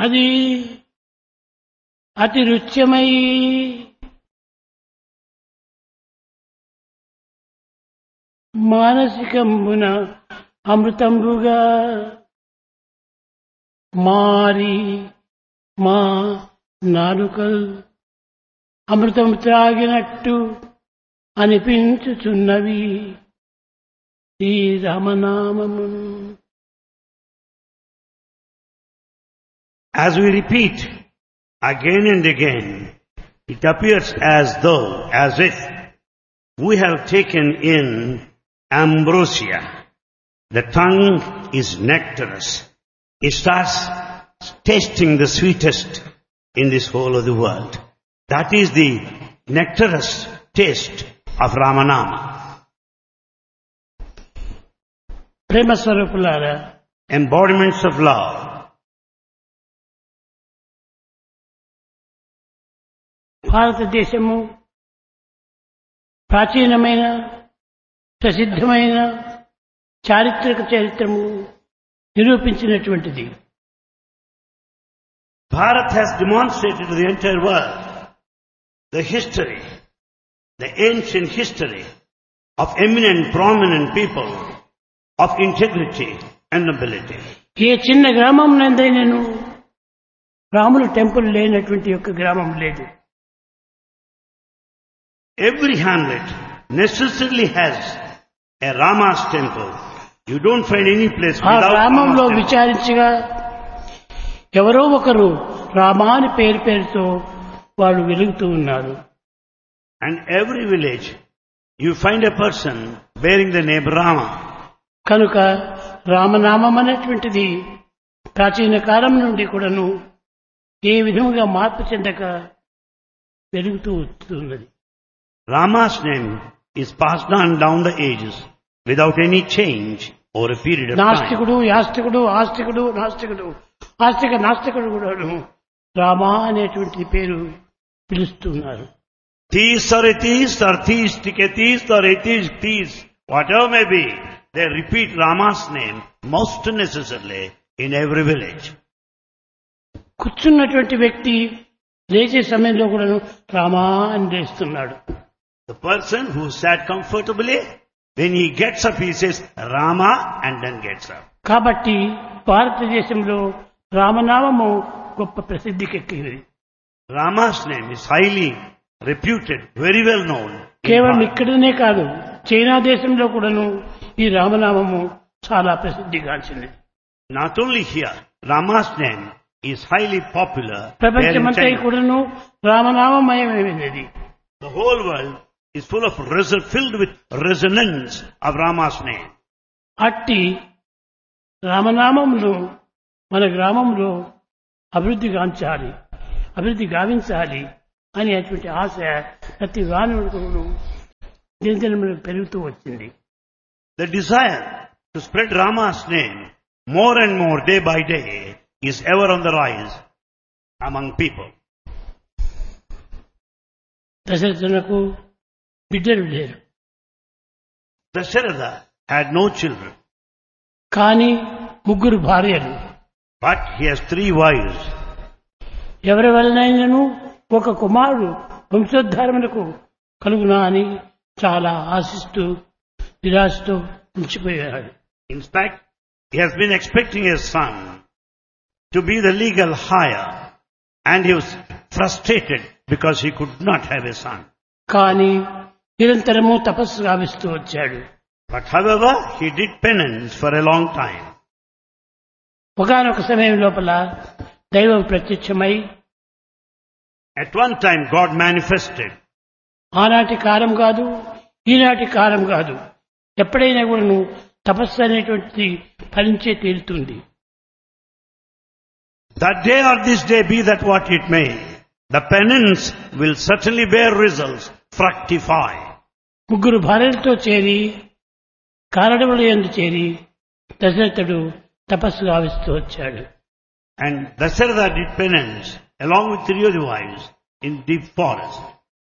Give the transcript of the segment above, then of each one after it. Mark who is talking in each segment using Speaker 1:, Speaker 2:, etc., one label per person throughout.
Speaker 1: అది అతి రుచ్యమై మానసికంబున అమృతంబుగా మారి మా నాలుకల్ అమృతం త్రాగినట్టు అనిపించుచున్నవి ఈ రామనామమును.
Speaker 2: As we repeat again and again, it appears as if we have taken in ambrosia. The tongue is nectarous. It starts tasting the sweetest in this whole of the world. That is the nectarous taste of Ramanama.
Speaker 1: ప్రేమ స్వరూపులారా,
Speaker 2: Embodiments of love.
Speaker 1: భారతదేశము ప్రాచీనమైన ప్రసిద్ధమైన చారిత్రక చరిత్రము నిరూపించినటువంటిది.
Speaker 2: Bharat has demonstrated to the entire world the history, the ancient history of eminent, prominent people of integrity and nobility.
Speaker 1: ఏ చిన్న గ్రామం నందైనను రాముల temple లేనటువంటి యొక్క గ్రామం లేదు.
Speaker 2: Every hamlet necessarily has a Rama's temple. You don't find any place
Speaker 1: ఆ
Speaker 2: without
Speaker 1: గ్రామంలో
Speaker 2: Rama's temple.
Speaker 1: విచారించగా ఎవరో ఒకరు రామా అని పేరుతో వాళ్ళు వెలుగుతూ ఉన్నారు.
Speaker 2: And every village you find a person bearing the name Rama.
Speaker 1: కనుక రామనామం అనేటువంటిది ప్రాచీన కాలం నుండి కూడాను ఏ విధముగా మార్పు చెందక పెరుగుతూ వస్తున్నది.
Speaker 2: Rama's name is passed on down the ages without any change over a period of time.
Speaker 1: నాస్తికుడు, యాస్తికుడు, ఆస్తికుడు, నాస్తికుడు, ఆస్తిక నాస్తికుడు కూడాను రామా అనేటువంటి పేరు పిలుస్తున్నారు.
Speaker 2: Theists or atheists or theistic atheists or atheist theists, whatever may be, they repeat Rama's name most necessarily in every village.
Speaker 1: కూర్చున్నటువంటి వ్యక్తి లేచే సమయంలో కూడాను రామా అని లేస్తున్నాడు.
Speaker 2: The person who sat comfortably, when he gets up, he says Rama and then gets up.
Speaker 1: కాబట్టి భారతదేశంలో రామనామము గొప్ప ప్రసిద్ధికెక్కింది.
Speaker 2: Rama's name is highly reputed, very well known.
Speaker 1: కేవలం ఇక్కడనే కాదు, చైనా దేశంలో కూడాను ఈ రామనామము చాలా ప్రసిద్ధిగాంచింది.
Speaker 2: Not only here, Rama's name is highly popular. there in
Speaker 1: ప్రపంచమంతా
Speaker 2: China.
Speaker 1: కూడాను రామనామమయమైనది.
Speaker 2: The whole world is filled with resonance of Rama's name.
Speaker 1: అట్టి రామనామమును మన గ్రామంలో అభివృద్ధి గావించాలి అనేటువంటి ఆశ ప్రతి వానవుడును దినదినములు పెరుగుతూ వచ్చింది.
Speaker 2: The desire to spread Rama's name more and more day by day is ever on the rise among people.
Speaker 1: దశరథునకు బిడ్డలు లేరు,
Speaker 2: Dasharatha had no children,
Speaker 1: కానీ 3 భార్యలు.
Speaker 2: but he has 3 wives.
Speaker 1: ఎవరి వలనైనను ఒక కుమారుడు వంశోద్ధారమునకు కలుగునా అని చాలా ఆశిస్తూ నిరాశతో ఉంచిపోయాడు.
Speaker 2: In fact, he has been expecting a son to be the legal heir, and he was frustrated because he could not have a son.
Speaker 1: కానీ నిరంతరము తపస్సు గావిస్తూ వచ్చాడు.
Speaker 2: But however, he did penance for a long time.
Speaker 1: ఒకానొక సమయం లోపల దైవం ప్రత్యక్షమై
Speaker 2: At one time, God manifested.
Speaker 1: ఆనాటి కాలం కాదు, ఈనాటి కాలం కాదు, ఎప్పుడైనా కూడా నువ్వు తపస్సు అనేటువంటిది ఫలించే తీరుతుంది.
Speaker 2: That day or this day, be that what it may, the penance will certainly bear results, fructify.
Speaker 1: 3 భార్యలతో చేరి కారడవుల యందు చేరి దశరథుడు తపస్సు గావిస్తూ వచ్చాడు.
Speaker 2: And Dasharatha did penance along with 3 other wives in deep forest.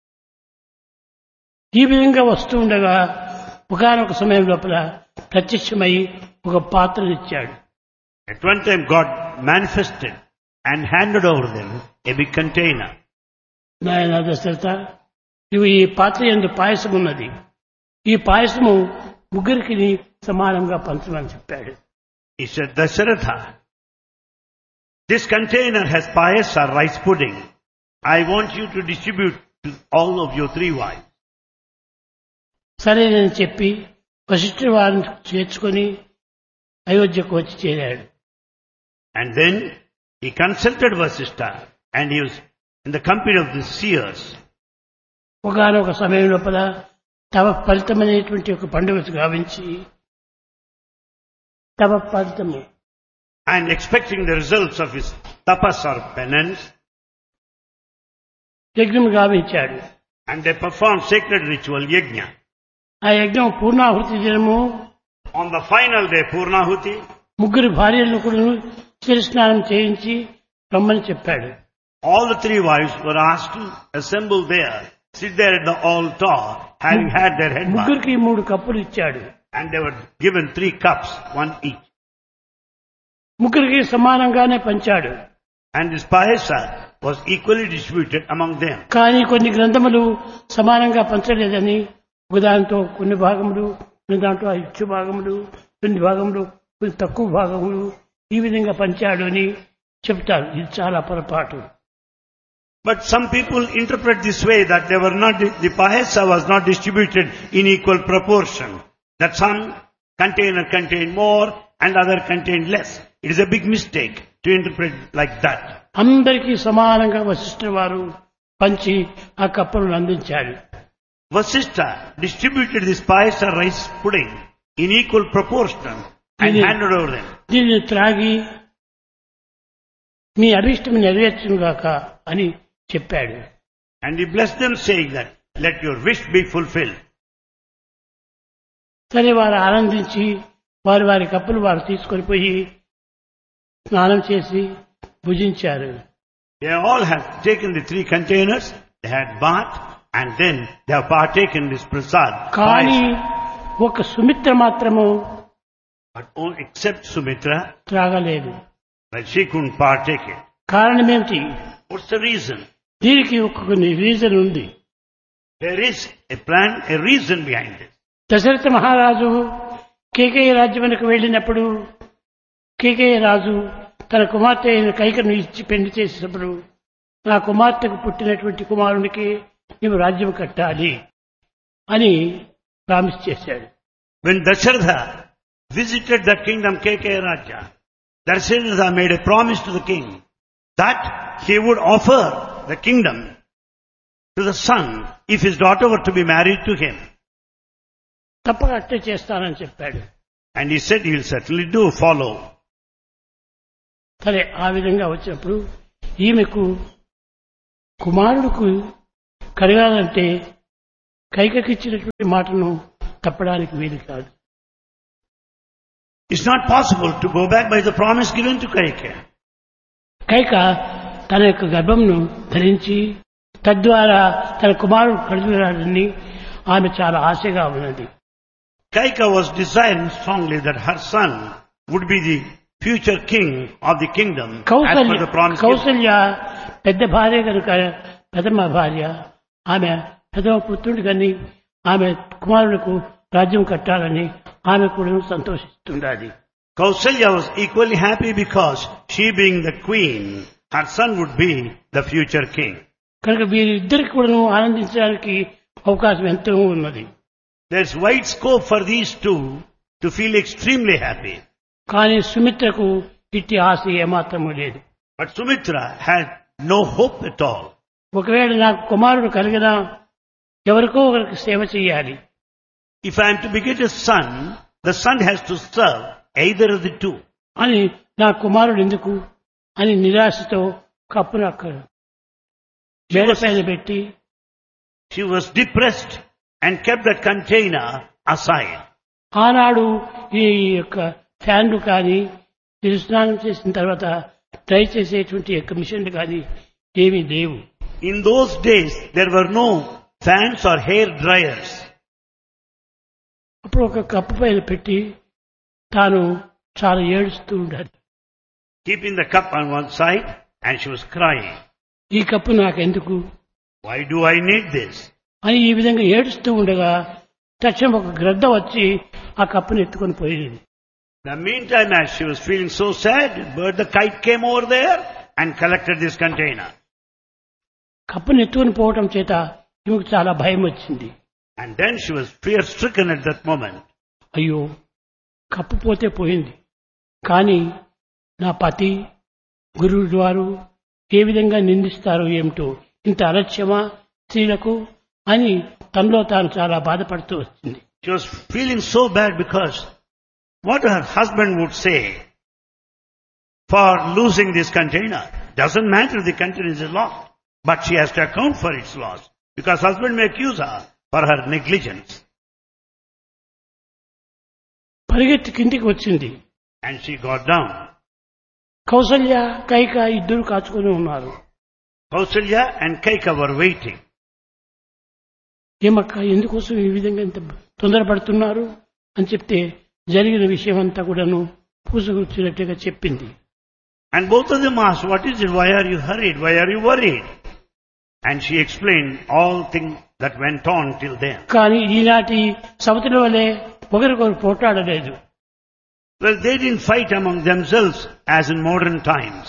Speaker 1: ఈ విధంగా వస్తూ ఉండగా ఒకనొక సమయం లోపల ప్రత్యక్షమై ఒక పాత్రనిచ్చాడు.
Speaker 2: At one time, God manifested and handed over them a big container.
Speaker 1: నాయన దశరథ, నువ్వు ఈ పాత్ర యందు పాయసం ఉన్నది, ఈ పాయసము ముగ్గురికి సమానంగా పంచమని చెప్పాడు.
Speaker 2: He said, Dasharatha, this container has payasa, rice pudding. I want you to distribute to all of your 3 wives.
Speaker 1: సరేనని చెప్పి వశిష్ఠుడి వారిని చేర్చుకొని అయోధ్యకు వచ్చి చేరాడు.
Speaker 2: And then he consulted Vasishtha and he was in the company of the seers.
Speaker 1: ఒకనొక సమయం లోపల తవ ఫలితమైనటువంటి ఒక పండుగ గావించి తవ ఫలితము
Speaker 2: And expecting the results of his tapas or penance,
Speaker 1: యజ్ఞం గావించాడు.
Speaker 2: and they performed sacred ritual yajna.
Speaker 1: ఆ యజ్ఞం పూర్ణాహుతి దినము
Speaker 2: On the final day, Purnahuti,
Speaker 1: ముగ్గురు భార్యలను కూడా శిరస్నానం చేయించి రమ్మని చెప్పాడు.
Speaker 2: all the 3 wives were asked to assemble there, sit there at the altar, having had their head bath.
Speaker 1: ముగ్గురికి 3 కప్పులు ఇచ్చాడు.
Speaker 2: And they were given 3 cups, 1 each.
Speaker 1: ముగ్గురికి సమానంగానే పంచాడు.
Speaker 2: And this payasa was equally distributed among them.
Speaker 1: కానీ కొన్ని గ్రంథములు సమానంగా పంచలేదని ఒకదాంతో కొన్ని భాగములు, కొన్ని దాంట్లో ఇచ్చు భాగములు, కొన్ని భాగములు, కొన్ని తక్కువ భాగములు ఈ విధంగా పంచాడు అని చెప్తారు. ఇది చాలా పొరపాటు.
Speaker 2: But some people interpret this way that they were not, the payasa was not distributed in equal proportion. That some container contained more and other contained less. It is a big mistake to interpret like that.
Speaker 1: అందరికీ సమానంగా వశిష్ఠుడు వారు పంచి ఆ కప్పులను అందించాడు.
Speaker 2: Vasishtha distributed this payasa rice pudding in equal proportion and handed over them.
Speaker 1: దీన్ని త్రాగి మీ అభిష్టం నెరవేర్చుగాక అని చెప్పాడు.
Speaker 2: And he blessed them saying that, let your wish be fulfilled.
Speaker 1: సరే, వారు ఆనందించి వారి వారి కప్పులు వారు తీసుకొని పోయి స్నానం చేసి భుజించారు.
Speaker 2: They all had taken the 3 containers, they had bath, and then they have partaken this prasad.
Speaker 1: కానీ ఒక సుమిత్ర మాత్రము
Speaker 2: But all except Sumitra,
Speaker 1: త్రాగలేదు.
Speaker 2: that she couldn't partake it.
Speaker 1: కారణం ఏమిటి?
Speaker 2: What's the reason?
Speaker 1: దీనికి ఒక కొన్ని రీజన్ ఉంది.
Speaker 2: There is a plan, a reason behind this.
Speaker 1: Dasharatha మహారాజు కేకయ్య రాజ్యమునకు వెళ్ళినప్పుడు కేకయ్య రాజు తన కుమార్తె అయిన కైకను ఇచ్చి పెళ్లి చేసినప్పుడు నా కుమార్తెకు పుట్టినటువంటి కుమారునికి నీవు రాజ్యం కట్టాలి అని ప్రామిస్ చేశాడు.
Speaker 2: When Dasharatha visited the kingdom Kekaya Raja, Dasharatha made a promise to the king that he would offer the kingdom to the son if his daughter were to be married to him.
Speaker 1: తప్పక అట్టే చేస్తానని చెప్పాడు.
Speaker 2: And he said he will certainly do follow.
Speaker 1: సరే, ఆ విధంగా వచ్చినప్పుడు ఈమెకు కుమారుడుకు కలగాలంటే కైకకిచ్చినటువంటి మాటను తప్పడానికి వీలు కాదు.
Speaker 2: It's not possible to go back by the promise given to Kaikeya.
Speaker 1: Kaika తన యొక్క గర్భంను ధరించి తద్వారా తన కుమారుడు కలుగురాడని ఆమె చాలా ఆశగా ఉన్నది.
Speaker 2: Kaikeya was desiring strongly that her son would be the future king of the kingdom as per the promise given.
Speaker 1: Kaushalya పెద్ద భార్య కనుక ప్రథమ భార్య, ఆమె ప్రథమ పుత్రుడు కానీ ఆమె కుమారులకు రాజ్యం కట్టాలని ఆమె కూడా సంతోషిస్తుండాలి.
Speaker 2: Kausalya was equally happy because she being the queen, her son would be the future king.
Speaker 1: కనుక వీరిద్దరికి కూడా ఆనందించడానికి అవకాశం ఎంతో ఉన్నది.
Speaker 2: There's wide scope for these two to feel extremely happy.
Speaker 1: కానీ సుమిత్రకు ఇట్టి ఆశ ఏమాత్రము లేదు.
Speaker 2: But Sumitra had no hope at all.
Speaker 1: ఒకవేళ నాకు కుమారుడు కలిగినా ఎవరికో ఒకరికి సేవ చేయాలి.
Speaker 2: If I am to beget a son, the son has to serve either of the two.
Speaker 1: అని నా కుమారుడు ఎందుకు అని నిరాశతో కప్పును అక్కడ మేడపైన పెట్టి
Speaker 2: She was depressed and kept that container aside.
Speaker 1: ఆనాడు ఈ యొక్క ఫ్యాన్లు కానీ స్నానం చేసిన తర్వాత డ్రై చేసేటువంటి యొక్క మిషన్లు కానీ ఏమీ లేవు.
Speaker 2: In those days, there were no fans or hair dryers.
Speaker 1: అప్పుడు ఒక కప్పు పైన పెట్టి తాను చాలా ఏడుస్తూ ఉండాలి.
Speaker 2: Keeping the cup on one side And she was crying.
Speaker 1: ఈ కప్పు నాకెందుకు
Speaker 2: Why do I need this?
Speaker 1: అని ఈ విధంగా ఏడుస్తూ ఉండగా తక్షణం ఒక గ్రద్ద వచ్చి ఆ కప్పుని ఎత్తుకొని పోయింది.
Speaker 2: In the meantime, as she was feeling so sad, bird the kite came over there and collected this container.
Speaker 1: కప్పుని ఎత్తుకొని పోవటం చేత ఈమెకు చాలా భయం వచ్చింది.
Speaker 2: And then she was fear-stricken at that moment.
Speaker 1: అయ్యో, కప్పు పోతే పోయింది, కానీ నా పతి గురువు వారు ఏ విధంగా నిందిస్తారో ఏమిటో, ఇంత అలక్ష్యమా స్త్రీలకు అని తనలో తాను చాలా బాధపడుతూ వచ్చింది.
Speaker 2: She was feeling so bad because what her husband would say for losing this container. Doesn't matter, the container is lost, but she has to account for its loss because husband may accuse her for her negligence.
Speaker 1: పరిగెత్తి కిందికి వచ్చింది.
Speaker 2: And she got down.
Speaker 1: Kaushalya Kaika ఇద్దరు కాచుకొని ఉన్నారు.
Speaker 2: Kausalya and Kaika were waiting.
Speaker 1: ఏమక్క ఎందుకోసం ఈ విధంగా ఇంత తొందరపడుతున్నారు అని చెప్తే జరిగిన విషయం అంతా కూడాను పూసగుచ్చినట్టుగా చెప్పింది.
Speaker 2: And both of them asked, what is it? Why are you hurried? Why are you worried? And she explained all things that went on till then.
Speaker 1: కానీ ఈనాటి సవతుల వలె ఒకరికొకరు పోట్లాడలేదు.
Speaker 2: Well, they didn't fight among themselves as in modern times.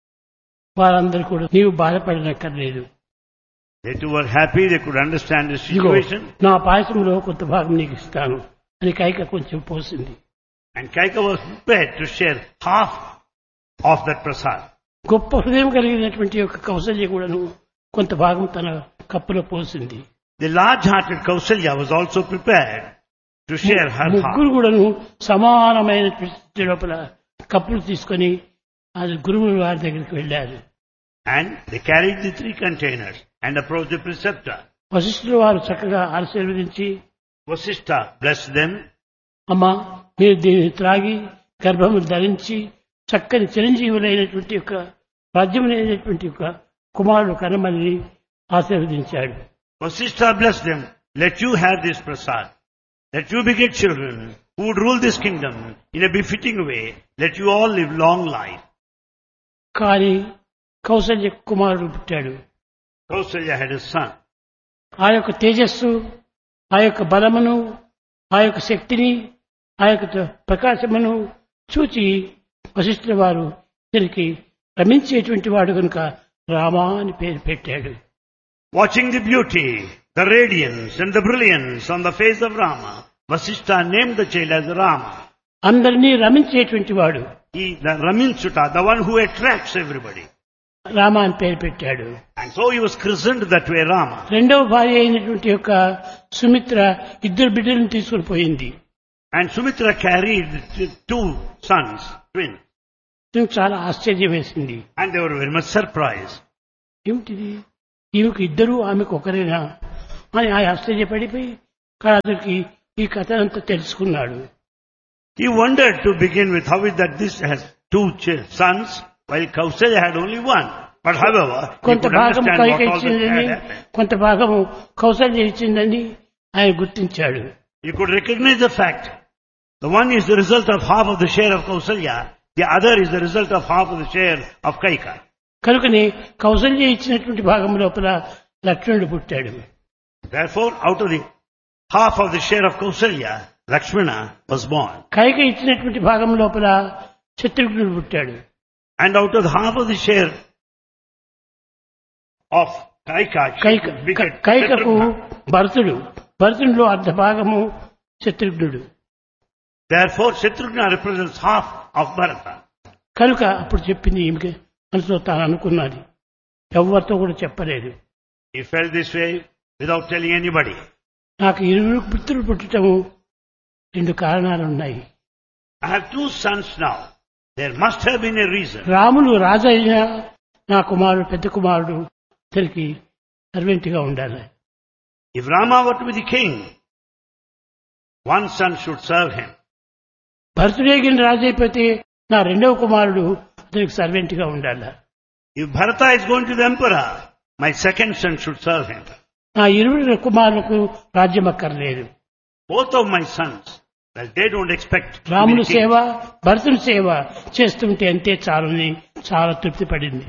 Speaker 1: వారందరూ కూడా నీవు బాధపడనక్కర్లేదు,
Speaker 2: They too were happy, they could understand the
Speaker 1: ఇదిగో
Speaker 2: situation.
Speaker 1: నా పాయసంలో కొంత భాగం నీకు ఇస్తాను అని కైక కొంచెం పోసింది.
Speaker 2: And Kaika was prepared to share half of that prasad.
Speaker 1: గొప్ప హృదయం కలిగినటువంటి యొక్క కౌసల్య కూడాను కొంత భాగం తన కప్పులో పోసింది.
Speaker 2: The large-hearted Kausalya was also prepared to share her half.
Speaker 1: ముగ్గురు కూడాను సమానమైన స్థితి లోపల కప్పులు తీసుకొని అది గురువుల వారి దగ్గరికి వెళ్ళారు.
Speaker 2: And they carried the 3 containers and approached the preceptor.
Speaker 1: వశిష్ఠుల వారు చక్కగా ఆశీర్వదించి,
Speaker 2: Vasishtha blessed them.
Speaker 1: అమ్మా మీరు దీన్ని త్రాగి గర్భము ధరించి చక్కని చిరంజీవులైనటువంటి యొక్క రాజ్యములైనటువంటి యొక్క కుమారుడు కనమని ఆశీర్వదించాడు.
Speaker 2: Vasishtha blessed them. Let you have this prasad. Let you beget children who would rule this kingdom in a befitting way. Let you all live long life.
Speaker 1: కానీ కౌసల్య కుమారుడు పుట్టాడు.
Speaker 2: Kausalya had a son.
Speaker 1: ఆ యొక్క తేజస్సు, ఆ యొక్క బలమును, ఆ యొక్క శక్తిని, ఆ యొక్క ప్రకాశమును చూచి వశిష్ఠుల వారు దీనికి రమించేటువంటి వాడు కనుక రామా అని పేరు పెట్టాడు.
Speaker 2: Watching the beauty, the radiance and the brilliance on the face of Rama, Vasishtha named the child as Rama.
Speaker 1: అందరినీ రమించేటువంటి వాడు
Speaker 2: He, the Raminsuta, the one who attracts everybody.
Speaker 1: Rama అని పేరు పెట్టాడు.
Speaker 2: And so he was christened that way Rama.
Speaker 1: రెండవ భార్య అయినటువంటి యొక్క సుమిత్ర ఇద్దరు బిడ్డలను తీసుకుని పోయింది.
Speaker 2: And Sumitra carried 2 sons, twins.
Speaker 1: నాకు చాలా ఆశ్చర్యం వేసింది.
Speaker 2: And they were very much surprised.
Speaker 1: ఏమిటిది, ఈమెకు ఇద్దరు ఆమెకు ఒకరేనా అని ఆ ఆశ్చర్యపడిపోయి అతనికి ఈ కథ అంతా తెలుసుకున్నాడు.
Speaker 2: He wondered to begin with, how is that this has 2 sons while Kausalya had only 1. But however, he
Speaker 1: కొంత
Speaker 2: could
Speaker 1: భాగం
Speaker 2: understand
Speaker 1: Kaika
Speaker 2: what all that
Speaker 1: ఇచ్చిందని,
Speaker 2: had happened.
Speaker 1: కొంత భాగము కౌసల్య ఇచ్చిందని ఆయన గుర్తించాడు.
Speaker 2: He could recognize the fact. The one is the result of half of the share of Kausalya, the other is the result of half of the share of Kaika.
Speaker 1: కనుకనే కౌసల్య ఇచ్చినటువంటి భాగం లోపల లక్ష్మణుడు పుట్టాడు.
Speaker 2: Therefore, out of the half of the share of Kausalya, Lakshmana was born.
Speaker 1: Kaika ఇచ్చినటువంటి భాగం లోపల శత్రుఘ్నుడు పుట్టాడు.
Speaker 2: And out of the half of the share of Kaika,
Speaker 1: కైకకు భరతుడు, భరతుడిలో అర్ధ భాగము శత్రుఘ్నుడు.
Speaker 2: Therefore, Shatrughna represents half of Bharata.
Speaker 1: కనుక అప్పుడు చెప్పింది ఈమెకి మనసులో తాను అనుకున్నది, ఎవరితో కూడా చెప్పలేదు.
Speaker 2: He felt this way without telling anybody.
Speaker 1: నాకు 20 పుత్రులు పుట్టటము 2 కారణాలు ఉన్నాయి.
Speaker 2: I have 2 sons now. There must have been a reason.
Speaker 1: Ramulu రాజు అయినా నా కుమారుడు పెద్ద కుమారుడు అతనికి సర్వెంట్ గా ఉండాలి.
Speaker 2: If Rama were to be the king, one son should serve him.
Speaker 1: భరతుడేగిన రాజు అయిపోతే నా రెండవ కుమారుడు అతనికి సర్వెంట్ గా ఉండాలి.
Speaker 2: If Bharata is going to the emperor, my second son should serve him.
Speaker 1: నా 20 కుమారులకు రాజ్యం అక్కర్లేదు.
Speaker 2: Both of my sons, well, they don't expect to be
Speaker 1: రాముని
Speaker 2: king.
Speaker 1: సేవ, భరతుని సేవ చేస్తుంటే అంతే చాలని చాలా తృప్తి పడింది.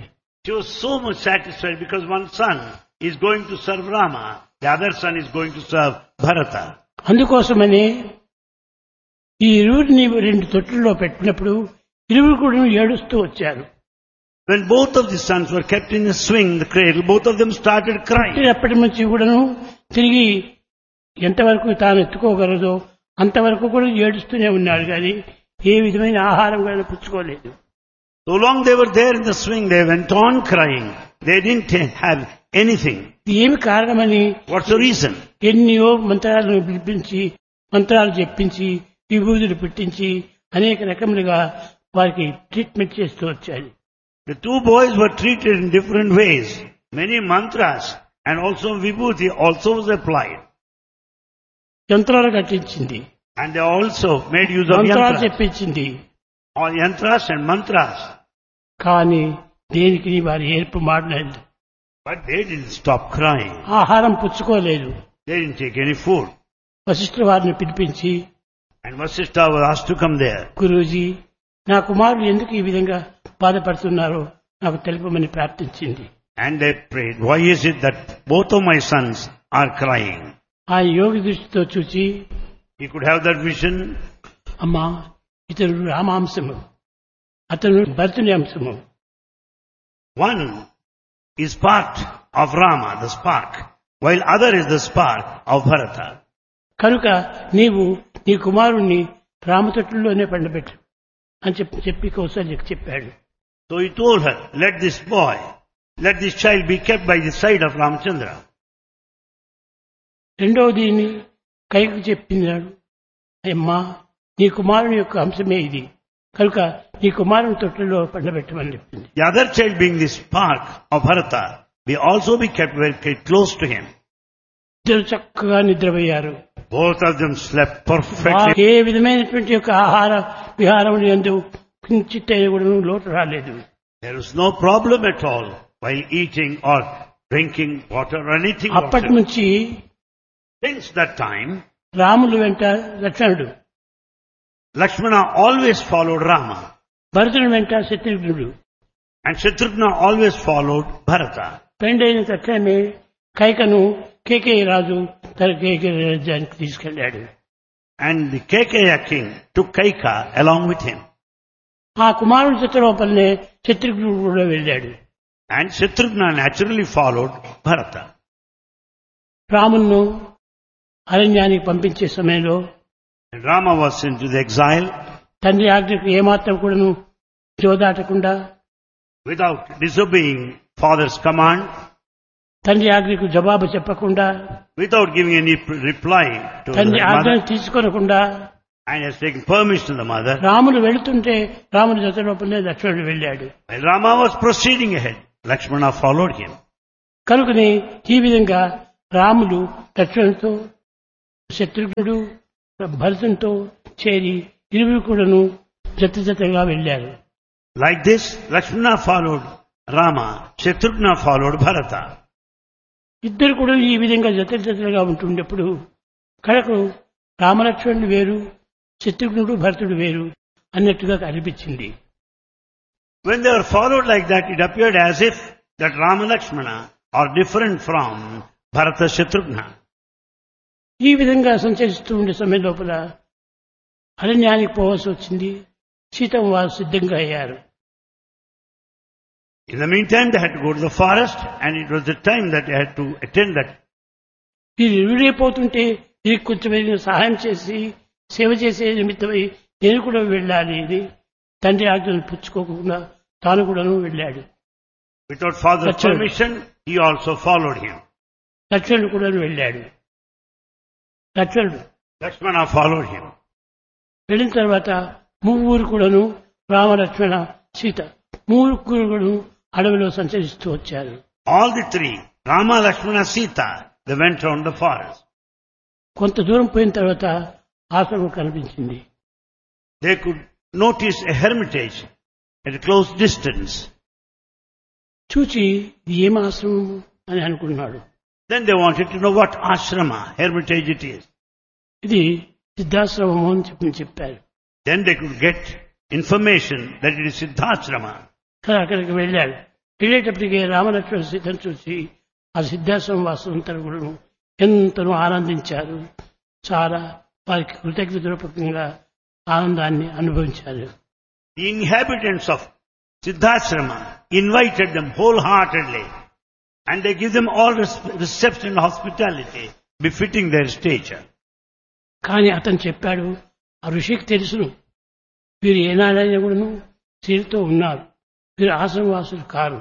Speaker 2: She was so much satisfied because one son is going to serve Rama, the other son is going to serve Bharata.
Speaker 1: అందుకోసమని ఈ ఇరువురిని రెండు తొట్టుల్లో పెట్టినప్పుడు ఇరువురు కూడా ఏడుస్తూ వచ్చారు.
Speaker 2: When both of the sons were kept in the swing, the cradle, both of them started crying.
Speaker 1: అప్పటి నుంచి కూడాను తిరిగి ఎంతవరకు తాను ఎత్తుకోగలదో అంతవరకు కూడా ఏడుస్తూనే ఉన్నాడు కానీ ఏ విధమైన ఆహారం కూడా పుచ్చుకోలేదు.
Speaker 2: So long they were there in the swing, they went on crying. They didn't have anything.
Speaker 1: ఏమి కారణమని
Speaker 2: What's the reason?
Speaker 1: ఎన్నో మంత్రాలను పిలిపించి మంత్రాలు చెప్పించి విభూతులు పెట్టించి అనేక రకములుగా వారికి ట్రీట్మెంట్ చేస్తూ వచ్చారు.
Speaker 2: The two boys were treated in different ways. Many mantras and also vibhuti also was applied.
Speaker 1: యంత్రాలు కట్టించింది,
Speaker 2: And they also made use of
Speaker 1: మంత్రాలు
Speaker 2: yantras.
Speaker 1: చెప్పించింది.
Speaker 2: All yantras and mantras.
Speaker 1: కానీ దేనికి వారి ఏర్పు మాడలేదు,
Speaker 2: But they didn't stop crying.
Speaker 1: ఆహారం పుచ్చుకోలేదు.
Speaker 2: They didn't take any food.
Speaker 1: వశిష్ఠుల వారిని పిలిపించి,
Speaker 2: And Vasishtha was asked to come there.
Speaker 1: Guruji నా కుమారులు ఎందుకు ఈ విధంగా బాధపడుతున్నారో నాకు తెలుపమని ప్రార్థించింది.
Speaker 2: And they prayed, why is it that both of my sons are crying?
Speaker 1: ఆ యోగి దృష్టితో చూచి,
Speaker 2: He could have that vision.
Speaker 1: అమ్మా ఇతడు రామాంశము, అతను భరతుని అంశము.
Speaker 2: One is part of Rama, the spark, while other is the spark of Bharata.
Speaker 1: కనుక నీవు నీ కుమారుణ్ణి రామతొట్టుల్లోనే పండబెట్టు అని చెప్పి కౌసల్యకు చెప్పాడు.
Speaker 2: So he told her, let this child be kept by the side of Ramchandra.
Speaker 1: రెండవది కైకు చెప్పినాడు, అమ్మా నీ కుమారుని యొక్క అంశమే ఇది కనుక నీ కుమారుని తొట్టులో పండబెట్టమని చెప్పింది.
Speaker 2: The other child being the spark of Bharata, be also be kept very close to him.
Speaker 1: ఇద్దరు చక్కగా నిద్రపోయారు.
Speaker 2: Both of them slept perfectly.
Speaker 1: ఏ విధమైనటువంటి యొక్క ఆహార విహారం యందు కించిత్ కూడా లోటు రాలేదు.
Speaker 2: There was no problem at all while eating or drinking water or anything.
Speaker 1: అప్పటి నుంచి
Speaker 2: Since that time,
Speaker 1: రాములు వెంట లక్ష్మణుడు,
Speaker 2: Lakshmana always followed Rama,
Speaker 1: భరతుని వెంట శత్రుఘ్నుడు,
Speaker 2: and Shatrughna always followed Bharata.
Speaker 1: పెండైన తక్షణమే కైకను కేకేయ రాజు తన కేకేయ రాజ్యానికి తీసుకెళ్లాడు.
Speaker 2: And the Kekeya king took Kaika along with him.
Speaker 1: ఆ కుమారుని చిత్రలోపలనే శత్రుఘ్నుడు కూడా వెళ్ళాడు.
Speaker 2: And Shatrughna naturally followed Bharata.
Speaker 1: రామును అరణ్యానికి పంపించే సమయంలో
Speaker 2: And Rama was sent to the exile
Speaker 1: తండ్రి ఆజ్ఞకు ఏమాత్రం కూడాను జోదాటకుండా,
Speaker 2: without disobeying father's command,
Speaker 1: తండ్రి ఆజ్ఞకు జవాబు చెప్పకుండా,
Speaker 2: without giving any reply to the
Speaker 1: తండ్రి ఆజ్ఞను
Speaker 2: mother,
Speaker 1: తీసుకోనకుండా
Speaker 2: and has taken permission to the mother.
Speaker 1: రాముడు వెళుతుంటే రాముని జతలోపలనే లక్ష్మణుడు వెళ్ళాడు.
Speaker 2: While Rama was proceeding ahead, Lakshmana followed him.
Speaker 1: కనుకని ఈ విధంగా రాముడు లక్ష్మణుడితో శత్రుఘ్నుడు భరతునితో చేరి ఇరువురు కూడాను జత జతగా వెళ్ళారు.
Speaker 2: Like this, Lakshmana followed Rama, Shatrughna followed Bharata.
Speaker 1: ఇద్దరు కూడా ఈ విధంగా జత జతలుగా ఉంటుండేప్పుడు కడకు రామలక్ష్మణుడు వేరు, శత్రుఘ్నుడు భరతుడు వేరు అన్నట్టుగా అనిపించింది.
Speaker 2: When they were followed like that, it appeared as if that Rama Lakshmana are different from Bharata Shatrughna.
Speaker 1: ఈ విధంగా సంచరిస్తూ ఉండే సమయం లోపల అరణ్యానికి పోవాల్సి వచ్చింది. సీతమ్మ వారు సిద్ధంగా అయ్యారు.
Speaker 2: In the meantime, they had to go to the forest, and it was the time that they had to attend that.
Speaker 1: వీరు విడిపోతుంటే వీరికి కొంచెం ఏదైనా సహాయం చేసి సేవ చేసే నిమిత్తమై నేను కూడా వెళ్ళాలి అని తండ్రి ఆజ్ఞను పుచ్చుకోకుండా తాను కూడాను వెళ్ళాడు.
Speaker 2: Without father's
Speaker 1: Lakshmana.
Speaker 2: permission, he also followed him.
Speaker 1: లక్ష్మణుడు కూడా వెళ్ళాడు. లక్ష్మణుడు
Speaker 2: Lakshmana followed him.
Speaker 1: వెళ్ళిన తర్వాత ముగ్గురు కూడాను రామ లక్ష్మణ సీత ముగ్గురు కూడాను అడవిలో సంచరిస్తూ వచ్చారు.
Speaker 2: All the three, Rama, Lakshmana, Sita, they went around the forest.
Speaker 1: కొంత దూరం పోయిన తర్వాత ఆశ్రమం కనిపించింది.
Speaker 2: They could notice a hermitage at a close distance.
Speaker 1: చూచి ఇది ఏం ఆశ్రమం అని అనుకున్నాడు.
Speaker 2: Then they wanted to know what ashrama, hermitage it is.
Speaker 1: ఇది సిద్ధాశ్రమము అని చెప్పారు.
Speaker 2: Then they could get information that it is Siddhashrama.
Speaker 1: అక్కడికి వెళ్ళాడు. వెళ్ళేటప్పటికి రామలక్ష్మణ సీతను చూసి ఆ సిద్ధాశ్రమ వాసులంతా కూడా ఎంతనో ఆనందించారు. చాలా వారికి కృతజ్ఞతాపూర్వకంగా ఆనందాన్ని అనుభవించారు.
Speaker 2: The inhabitants of Siddhasrama invited them wholeheartedly, and they give them all reception and hospitality befitting their stature.
Speaker 1: కానీ అతను చెప్పాడు, ఆ ఋషికి తెలుసును వీరు ఏనాడైనా కూడాను స్త్రీలతో ఉన్నారు, వీరు ఆశ్రమవాసులు car.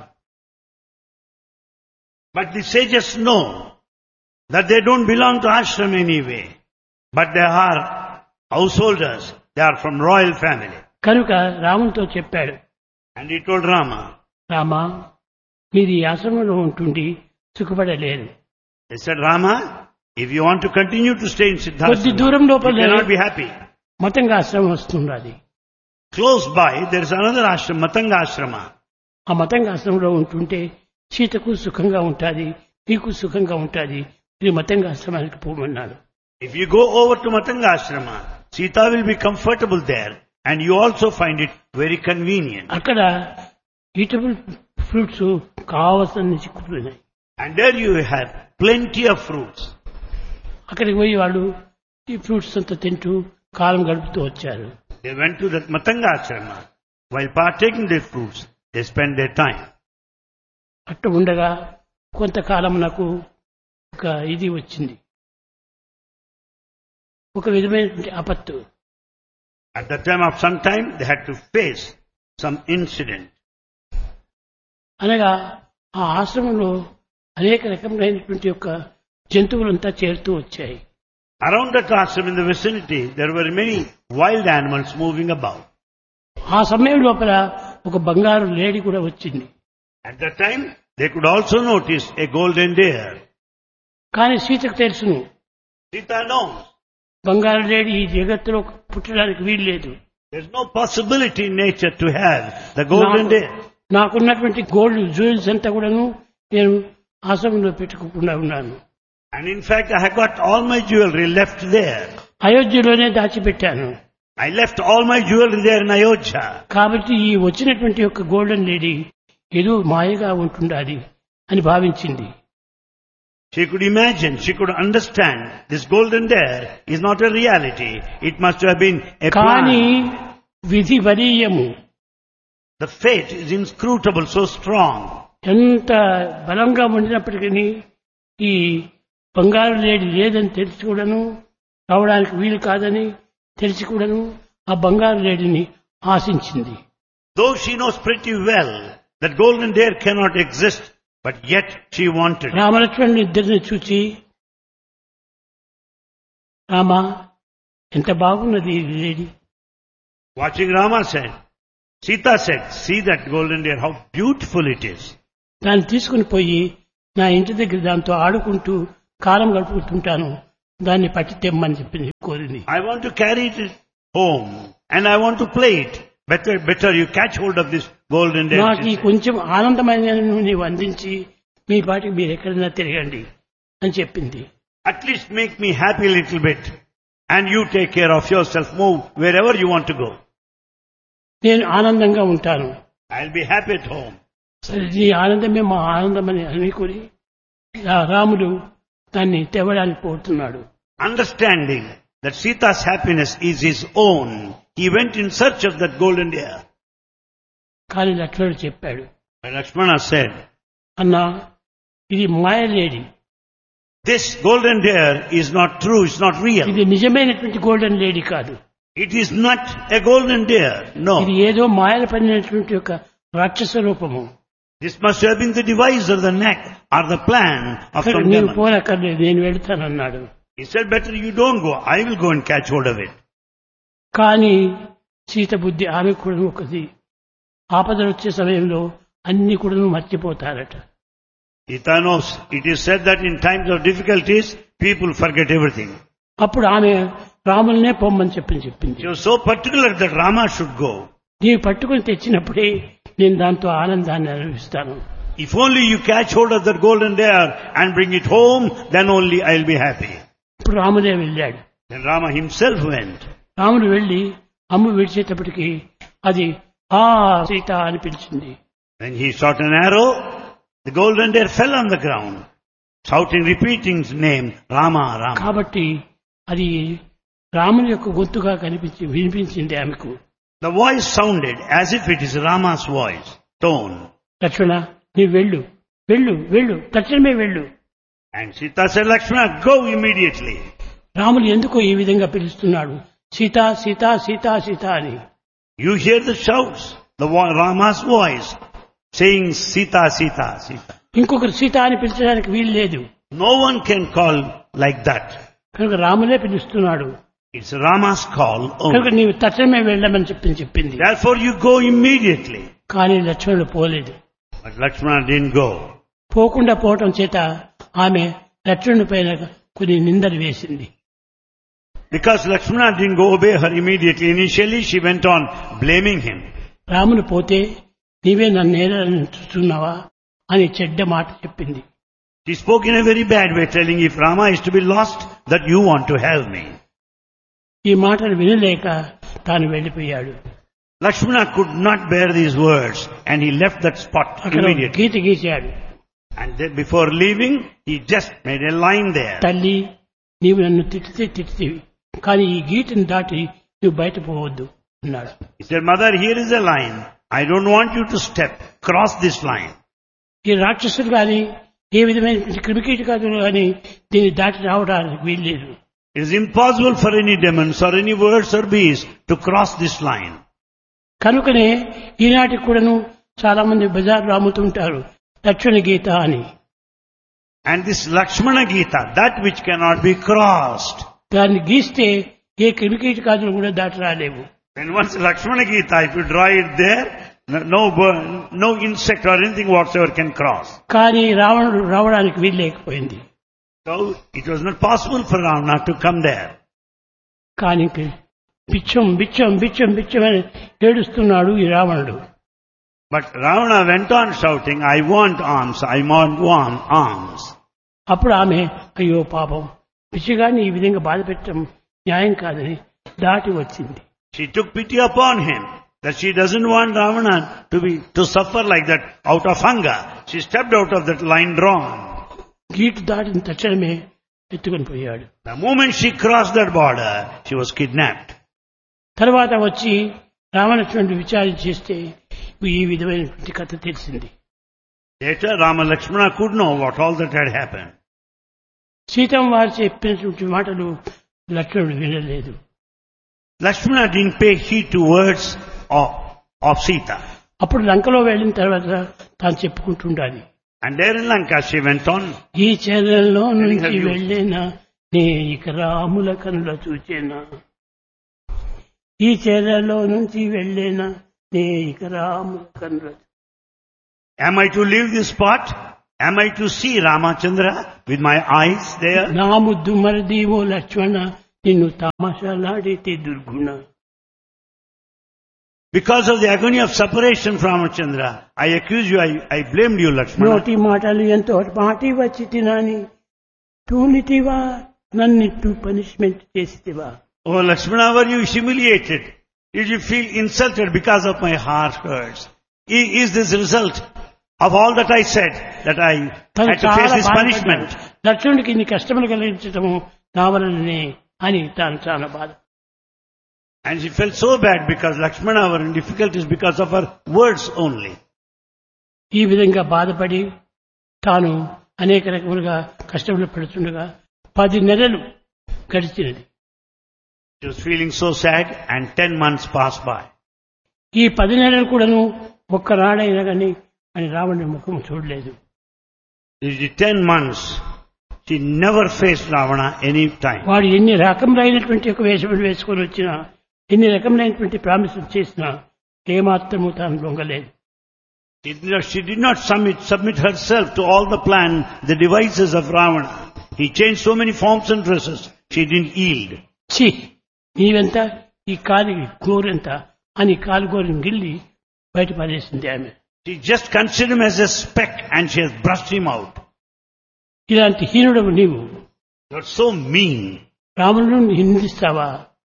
Speaker 2: But the sages know that they don't belong to ashram anyway, but they are householders, they are from royal family.
Speaker 1: కనుక రామునితో చెప్పాడు,
Speaker 2: And he told Rama,
Speaker 1: Rama మీరు ఈ ఆశ్రమంలో ఉంటుండి సుఖపడలేరు.
Speaker 2: he said, Rama, if you want to continue to stay in
Speaker 1: కొద్ది
Speaker 2: Siddhasrama,
Speaker 1: దూరం
Speaker 2: you
Speaker 1: లోపల
Speaker 2: cannot be happy.
Speaker 1: మతంగా ఆశ్రమం వస్తున్నది.
Speaker 2: Close by, there is another ashram, Matanga Ashrama.
Speaker 1: ఆ మతంగా ఆశ్రమంలో ఉంటుంటే సీతకు సుఖంగా ఉంటుంది, నీకు సుఖంగా ఉంటుంది, మీరు మతంగా ఆశ్రమానికి పోమన్నాడు.
Speaker 2: If you go over to Matanga Ashrama, Sita will be comfortable there, and you also find it very convenient.
Speaker 1: అక్కడ ఈటబుల్ ఫ్రూట్స్ కావాల్సిన చిక్కుతున్నాయి.
Speaker 2: And there you have plenty of fruits.
Speaker 1: అక్కడికి పోయి వాళ్ళు ఈ ఫ్రూట్స్ అంతా తింటూ కాలం గడుపుతూ వచ్చారు.
Speaker 2: They went to that Matanga Ashrama. While partaking their fruits, they spent their time.
Speaker 1: అట్ట ఉండగా కొంతకాలం నాకు ఒక ఇది వచ్చింది, ఒక విధమైనటువంటి ఆపత్తు.
Speaker 2: At the time of some time, they had to face some incident.
Speaker 1: అనగా ఆ ఆశ్రమంలో అనేక రకములైనటువంటి యొక్క జంతువులంతా చేరుతూ వచ్చాయి.
Speaker 2: Around that ashram in the vicinity, there were many wild animals moving about.
Speaker 1: ఆ సమయం లోపల ఒక బంగారు లేడి కూడా వచ్చింది.
Speaker 2: At that time, they could also notice a golden deer.
Speaker 1: కానీ సీతకు తెలుసును,
Speaker 2: Sita knows
Speaker 1: బంగారు లేడి ఈ జగత్తులో పుట్టడానికి వీలు లేదు.
Speaker 2: there's no possibility in nature to have the golden deer.
Speaker 1: నాకున్నటువంటి గోల్డ్ జ్యువెల్స్ అంతా కూడాను నేను ఆశ్రమంలో పెట్టుకోకుండా ఉన్నాను.
Speaker 2: And in fact, I have got all my jewelry left there.
Speaker 1: అయోధ్యలోనే దాచిపెట్టాను.
Speaker 2: I left all my jewelry there in Ayodhya.
Speaker 1: కాబట్టి ఈ వచ్చినటువంటి యొక్క గోల్డెన్ లేడీ ఏదో మాయగా ఉంటుండాలి అని భావించింది.
Speaker 2: She could imagine, she could understand this golden deer is not a reality. It must have been a
Speaker 1: కానీ
Speaker 2: plan.
Speaker 1: విధి వరీయము,
Speaker 2: The fate is inscrutable, so strong.
Speaker 1: ఎంత బలంగా ఉండినప్పటికీ ఈ బంగారు లేడి లేదని తెలిసి కూడాను, రావడానికి వీలు కాదని తెలిసి కూడాను ఆ బంగారు లేడిని ఆశించింది.
Speaker 2: Though she knows pretty well that golden deer cannot exist, but yet she wanted it.
Speaker 1: రామలక్ష్మణుని ఇద్దరిని చూచి, రామా ఎంత బాగున్నది ఈ లేడి,
Speaker 2: Watching Rama said, Sita said, see that golden deer, how beautiful it is.
Speaker 1: దాన్ని తీసుకుని పోయి నా ఇంటి దగ్గర దాంతో ఆడుకుంటూ కాలం గడుపుకుంటుంటాను, దాన్ని పట్టి తెమ్మని చెప్పింది, కోరింది.
Speaker 2: I want to carry it home and I want to play it. Better you catch hold of this golden deer.
Speaker 1: నాకు ఈ కొంచెం ఆనందమైన నీవు అందించి మీ పాటికి మీరు ఎక్కడైనా తిరగండి అని చెప్పింది.
Speaker 2: At least make me happy a little bit and you take care of yourself, move wherever you want to go.
Speaker 1: నేను ఆనందంగా ఉంటాను.
Speaker 2: I'll be happy at home.
Speaker 1: సరే నీ ఆనందమే మా ఆనందం అని అనుకుని రాముడు దాన్ని తేవడానికి పోతున్నాడు.
Speaker 2: Understanding that Sita's happiness is his own, he went in search of that golden deer.
Speaker 1: కానీ లక్ష్మణుడు చెప్పాడు,
Speaker 2: But Lakshmana said,
Speaker 1: అన్నా ఇది మాయలేడి,
Speaker 2: this golden deer is not true, it's not real.
Speaker 1: ఇది నిజమైనటువంటి గోల్డెన్ లేడీ కాదు.
Speaker 2: It is not a golden deer, no.
Speaker 1: ఇది ఏదో మాయలు పడినటువంటి యొక్క రాక్షస రూపము.
Speaker 2: This must have been the device of the neck or the plan of some
Speaker 1: నీవు
Speaker 2: demon.
Speaker 1: పోనక్కర్లేదు, నేను వెళ్తానన్నాడు.
Speaker 2: He said, better you don't go, I will go and catch hold of it.
Speaker 1: కానీ సీత బుద్ధి ఆమె కూడా ఒకది, ఆపదలు వచ్చే సమయంలో అన్ని కూడా మర్చిపోతారట.
Speaker 2: Sita knows, it is said that in times of difficulties, people forget everything.
Speaker 1: అప్పుడు ఆమె రాములనే పొమ్మని చెప్పింది.
Speaker 2: She was so particular that Rama should go.
Speaker 1: నీవు పట్టుకుని తెచ్చినప్పుడే నేను దాంతో ఆనందాన్ని అనుభవిస్తాను.
Speaker 2: If only you catch hold of that golden deer and bring it home, then only I'll be happy.
Speaker 1: ఇప్పుడు రాముడే వెళ్ళాడు.
Speaker 2: Then Rama himself went.
Speaker 1: రాముడు వెళ్లి అమ్ము విడిచేటప్పటికి అది ఆ సీత అని పిలిచింది.
Speaker 2: When he shot an arrow, the golden deer fell on the ground, shouting, repeating his name, Rama, Rama.
Speaker 1: కాబట్టి అది రాముని యొక్క గొంతుగా వినిపించింది ఆమెకు.
Speaker 2: The voice sounded as if it is Rama's voice, tone.
Speaker 1: లక్ష్మణ నీ వెళ్ళు వెళ్ళు వెళ్ళు తక్షణమే వెళ్ళు.
Speaker 2: And Sita said, Lakshmana, go immediately.
Speaker 1: Ramulu ఎందుకో ఈ విధంగా పిలుస్తున్నాడు, సీత సీత సీత సీత అని.
Speaker 2: You hear the shouts, Rama's voice, saying Sita, Sita, Sita.
Speaker 1: ఇంకొకరు సీత అని పిలిచడానికి వీలు లేదు.
Speaker 2: No one can call like that.
Speaker 1: కనుక రాములే పిలుస్తున్నాడు.
Speaker 2: It's Rama's call
Speaker 1: కనుక
Speaker 2: only.
Speaker 1: నీవు తక్షణమే వెళ్ళమని చెప్పింది.
Speaker 2: Therefore you go immediately.
Speaker 1: కానీ లక్ష్మణుడు పోలేదు.
Speaker 2: But Lakshmana didn't go.
Speaker 1: పోకుండా పోవటం చేత ఆమె లక్ష్మణుడి పైన కొన్ని నిందలు వేసింది.
Speaker 2: Because Lakshmana didn't go obey her immediately. Initially she went on blaming him.
Speaker 1: రామును పోతే నీవే నన్ను నేరాలని చూస్తున్నావా అని చెడ్డ మాట చెప్పింది.
Speaker 2: She spoke in a very bad way, telling, if Rama is to be lost, that you want to have me.
Speaker 1: ఈ మాటలు వినలేక తాను వెళ్లిపోయాడు.
Speaker 2: Lakshmana could not bear these words and he left that spot
Speaker 1: అక్కడ
Speaker 2: immediately.
Speaker 1: Gita గీశాడు.
Speaker 2: And then before leaving, he just made a line there.
Speaker 1: తల్లి నీవు నన్ను తిట్టితివి కానీ ఈ గీతను దాటి నువ్వు బయట పోవద్దు అన్నాడు.
Speaker 2: He said, Mother, here is a line. I don't want you to cross this line.
Speaker 1: ఈ రాక్షసులు కానీ ఏ విధమైన క్రిమికీటకాదులు కానీ దీన్ని దాటి రావడానికి వీల్లేదు.
Speaker 2: It is impossible for any demons or any birds or beasts to cross this line.
Speaker 1: కనుకనే ఈనాటికి కూడాను చాలా మంది బజార్లో అమ్ముతుంటారు లక్ష్మణ గీత అని.
Speaker 2: And this Lakshmana Gita, that which cannot be crossed.
Speaker 1: దాన్ని గీస్తే ఏ క్రిమికీటకాదులు కూడా దాటి రాలేవు.
Speaker 2: When once Lakshmana Gita, if you draw it there, no insect or anything whatsoever can cross.
Speaker 1: కానీ రావణుడు రావడానికి వీల్లేకపోయింది.
Speaker 2: So it was not possible for Ravana to come there.
Speaker 1: కానీ బిచ్చం బిచ్చం బిచ్చం బిచ్చం అని ఏడుస్తున్నాడు ఈ రావణుడు.
Speaker 2: But Ravana went on shouting, I want arms, I want arms.
Speaker 1: అప్పుడు ఆమె అయ్యో పాపం పిచ్చిగాని ఈ విధంగా బాధ పెట్టడం న్యాయం కాదని దాటి వచ్చింది.
Speaker 2: She took pity upon him that she doesn't want Ravana to suffer like that out of hunger. She stepped out of that line drawn.
Speaker 1: గీటు దాటిన తక్షణమే ఎత్తుకొని పోయాడు.
Speaker 2: The moment she crossed that border, she was kidnapped.
Speaker 1: తర్వాత వచ్చి రామలక్ష్మణుడు విచారణ చేస్తే ఈ విధమైనటువంటి కథ తెలిసింది.
Speaker 2: Later, Rama Lakshmana could know what all that had happened.
Speaker 1: Seethamma వారు చెప్పినటువంటి మాటలు లక్ష్మణుడు వినలేదు.
Speaker 2: Lakshmana didn't pay heed to words of Sita.
Speaker 1: అప్పుడు లంకలో వెళ్ళిన తర్వాత తాను చెప్పుకుంటుండాలి.
Speaker 2: And there in Lanka she went on.
Speaker 1: ఈ చెరలో నుంచి వెళ్ళేనా నే ఇక రాముల కనుల చూచేనా, ఈ చెరలో నుంచి వెళ్ళేనా నే ఇక రాముల కనుల.
Speaker 2: Am I to leave this spot? Am I to see Ramachandra with my eyes there?
Speaker 1: నా ముద్దు మరదీవో లక్ష్మణ నిన్ను తామాషాలాడితే దుర్గుణ.
Speaker 2: Because of the agony of separation from Ramachandra, I accuse you, I blamed you, Lakshmana.
Speaker 1: నోటి మాటలు ఎంతో మాటి వచ్చి తినాని తూలితివా నన్నిట్టు punishment చేసితివా.
Speaker 2: Oh Lakshmana, were you humiliated? Did you feel insulted because of my harsh words? Is this result of all that I said, that I had to face this punishment?
Speaker 1: లక్ష్మణుడికి ఇన్ని కష్టములు కలిగించటము నా వలననే అని తాను చాలా బాధ.
Speaker 2: And she felt so bad because Lakshmana were in difficulties because of her words only.
Speaker 1: ఈ విధంగా బాధపడి తాను అనేక రకములుగా కష్టములు పడుతుండగా 10 నెలలు గడిచినది.
Speaker 2: She was feeling so sad and 10 months passed by.
Speaker 1: ఈ 10 నెలలు కూడాను ఒక్కనాడైనా కానీ అని రావణుడి ముఖం చూడలేదు.
Speaker 2: These 10 months, she never faced Ravana any time.
Speaker 1: వాడు ఎన్ని రకములైనటువంటి ఒక వేషములు వేసుకొని వచ్చినా, ఎన్ని రకములైనటువంటి ప్రామిసులు చేసినా ఏమాత్రము తాను లొంగలేదు.
Speaker 2: She did not submit herself to all the plan, the devices of Ravana. He changed so many forms and dresses. She didn't yield.
Speaker 1: ఛీ నీవెంత ఈ కాలి గోరెంత అని కాలు గోరిని గిల్లి బయట పడేసింది ఆమె.
Speaker 2: She just considered him as a speck and she has brushed him out.
Speaker 1: ఇలాంటి హీనుడవు నీవు
Speaker 2: You're so mean.
Speaker 1: రాములను నిందిస్తావా?